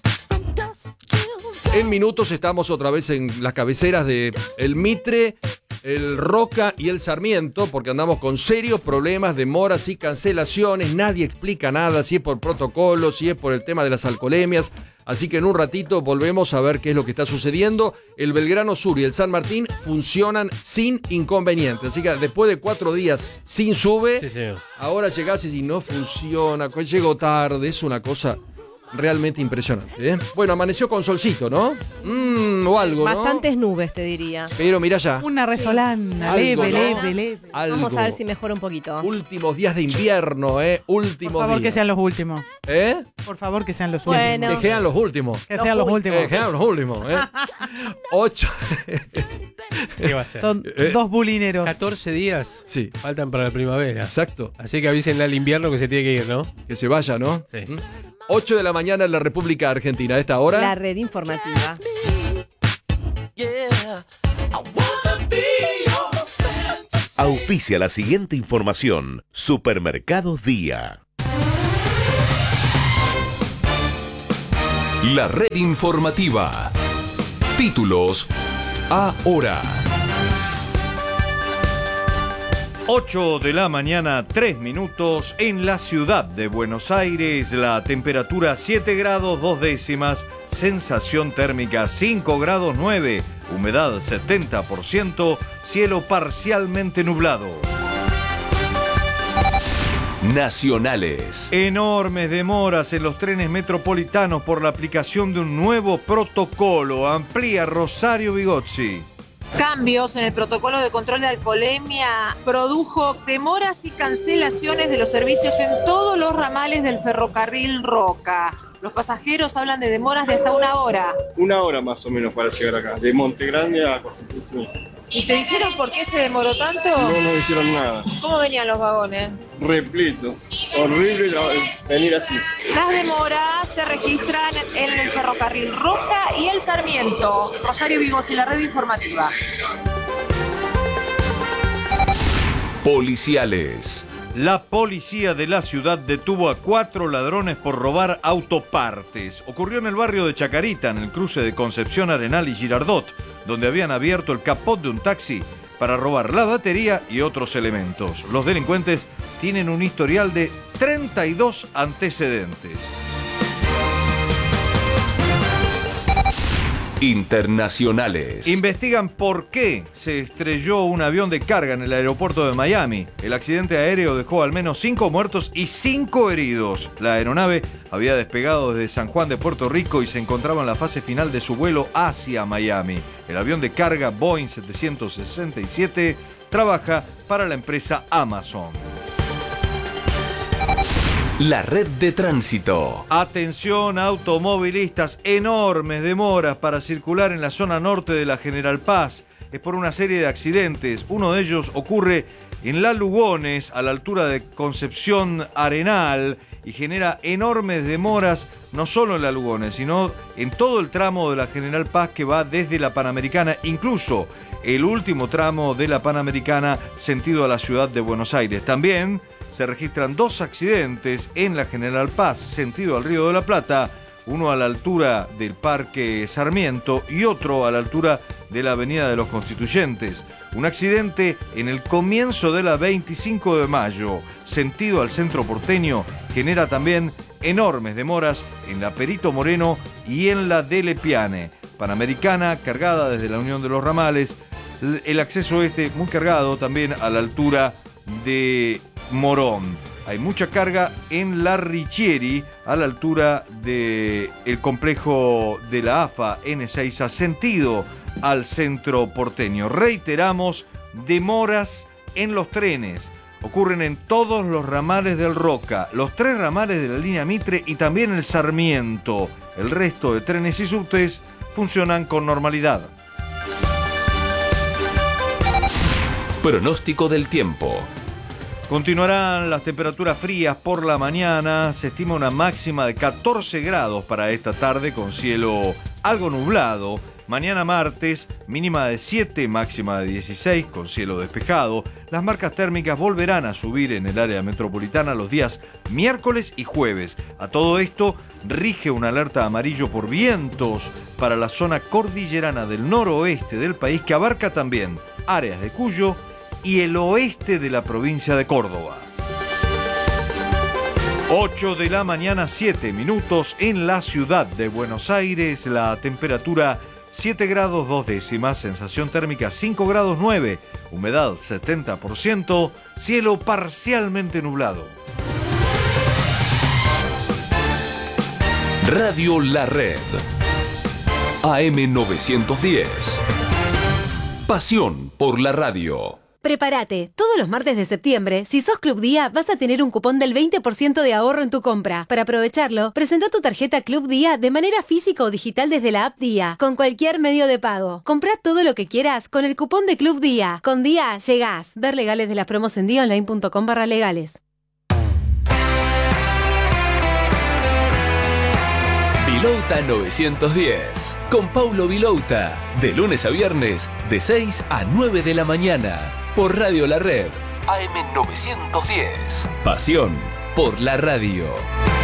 En minutos estamos otra vez en las cabeceras de El Mitre, el Roca y el Sarmiento, porque andamos con serios problemas, demoras y cancelaciones. Nadie explica nada, si es por protocolo, si es por el tema de las alcoholemias. Así que en un ratito volvemos a ver qué es lo que está sucediendo. El Belgrano Sur y el San Martín funcionan sin inconveniente. Así que después de cuatro días sin sube, Sí, señor. ahora llegás y no funciona, llego tarde, es una cosa realmente impresionante, ¿eh? Bueno, amaneció con solcito, ¿no? Mm, o algo, ¿no? Bastantes nubes, te diría. Pero mira ya. Una resolana, Algo, leve, ¿no? leve, leve. Algo. Vamos a ver si mejora un poquito. Últimos días de invierno, ¿eh? Últimos Por favor, días. que sean los últimos. ¿Eh? Por favor, que sean los Bueno. últimos. Que sean los últimos. Que sean los últimos. Que sean los últimos, ¿eh? Ocho. ¿Qué va a ser? Son Eh. dos bulineros. catorce días Sí. faltan para la primavera. Exacto. Así que avísenle al invierno que se tiene que ir, ¿no? Que se vaya, ¿no? Sí. ¿Mm? ocho de la mañana en la República Argentina. A esta hora. La red informativa. Auspicia la siguiente información. Supermercados Día. La red informativa. Títulos ahora. ocho de la mañana, tres minutos, en la ciudad de Buenos Aires, la temperatura siete grados dos décimas, sensación térmica cinco grados nueve, humedad setenta por ciento, cielo parcialmente nublado. Nacionales. Enormes demoras en los trenes metropolitanos por la aplicación de un nuevo protocolo, amplía Rosario Bigozzi. Cambios en el protocolo de control de alcoholemia produjo demoras y cancelaciones de los servicios en todos los ramales del ferrocarril Roca. Los pasajeros hablan de demoras de hasta una hora. Una hora más o menos para llegar acá, de Monte Grande a Constitución. ¿Y te dijeron por qué se demoró tanto? No nos dijeron nada. ¿Cómo venían los vagones? Repleto. Horrible venir así. Las demoras se registran en el ferrocarril Roca y el Sarmiento. Rosario Bigozzi, la red informativa. Policiales. La policía de la ciudad detuvo a cuatro ladrones por robar autopartes. Ocurrió en el barrio de Chacarita, en el cruce de Concepción Arenal y Girardot, donde habían abierto el capot de un taxi para robar la batería y otros elementos. Los delincuentes tienen un historial de treinta y dos antecedentes. Internacionales. Investigan por qué se estrelló un avión de carga en el aeropuerto de Miami. El accidente aéreo dejó al menos cinco muertos y cinco heridos. La aeronave había despegado desde San Juan de Puerto Rico y se encontraba en la fase final de su vuelo hacia Miami. El avión de carga Boeing setecientos sesenta y siete trabaja para la empresa Amazon. La red de tránsito. Atención automovilistas, enormes demoras para circular en la zona norte de la General Paz. Es por una serie de accidentes. Uno de ellos ocurre en La Lugones, a la altura de Concepción Arenal, y genera enormes demoras, no solo en La Lugones, sino en todo el tramo de la General Paz que va desde la Panamericana, incluso el último tramo de la Panamericana sentido a la ciudad de Buenos Aires. También se registran dos accidentes en la General Paz, sentido al Río de la Plata, uno a la altura del Parque Sarmiento y otro a la altura de la Avenida de los Constituyentes. Un accidente en el comienzo de la veinticinco de mayo, sentido al centro porteño, genera también enormes demoras en la Perito Moreno y en la de Lepiane. Panamericana, cargada desde la Unión de los Ramales, el acceso este muy cargado también a la altura de Morón. Hay mucha carga en la Richieri, a la altura del complejo de la A F A en Ezeiza, sentido al centro porteño. Reiteramos, demoras en los trenes. Ocurren en todos los ramales del Roca, los tres ramales de la línea Mitre y también el Sarmiento. El resto de trenes y subtes funcionan con normalidad. Pronóstico del tiempo. Continuarán las temperaturas frías por la mañana. Se estima una máxima de catorce grados para esta tarde con cielo algo nublado. Mañana martes, mínima de siete, máxima de dieciséis con cielo despejado. Las marcas térmicas volverán a subir en el área metropolitana los días miércoles y jueves. A todo esto rige una alerta amarillo por vientos para la zona cordillerana del noroeste del país, que abarca también áreas de Cuyo y el oeste de la provincia de Córdoba. ocho de la mañana, siete minutos en la ciudad de Buenos Aires. La temperatura siete grados dos décimas, sensación térmica cinco grados nueve, humedad setenta por ciento, cielo parcialmente nublado. Radio La Red. A M novecientos diez. Pasión por la radio. Prepárate, todos los martes de septiembre, si sos Club Día, vas a tener un cupón del veinte por ciento de ahorro en tu compra. Para aprovecharlo, presenta tu tarjeta Club Día de manera física o digital desde la app Día, con cualquier medio de pago. Comprá todo lo que quieras con el cupón de Club Día. Con Día llegás. Ver legales de las promos en diaonline.com barra legales. Vilouta novecientos diez, con Paulo Vilouta, de lunes a viernes, de seis a nueve de la mañana, por Radio La Red, A M novecientos diez. Pasión por la radio.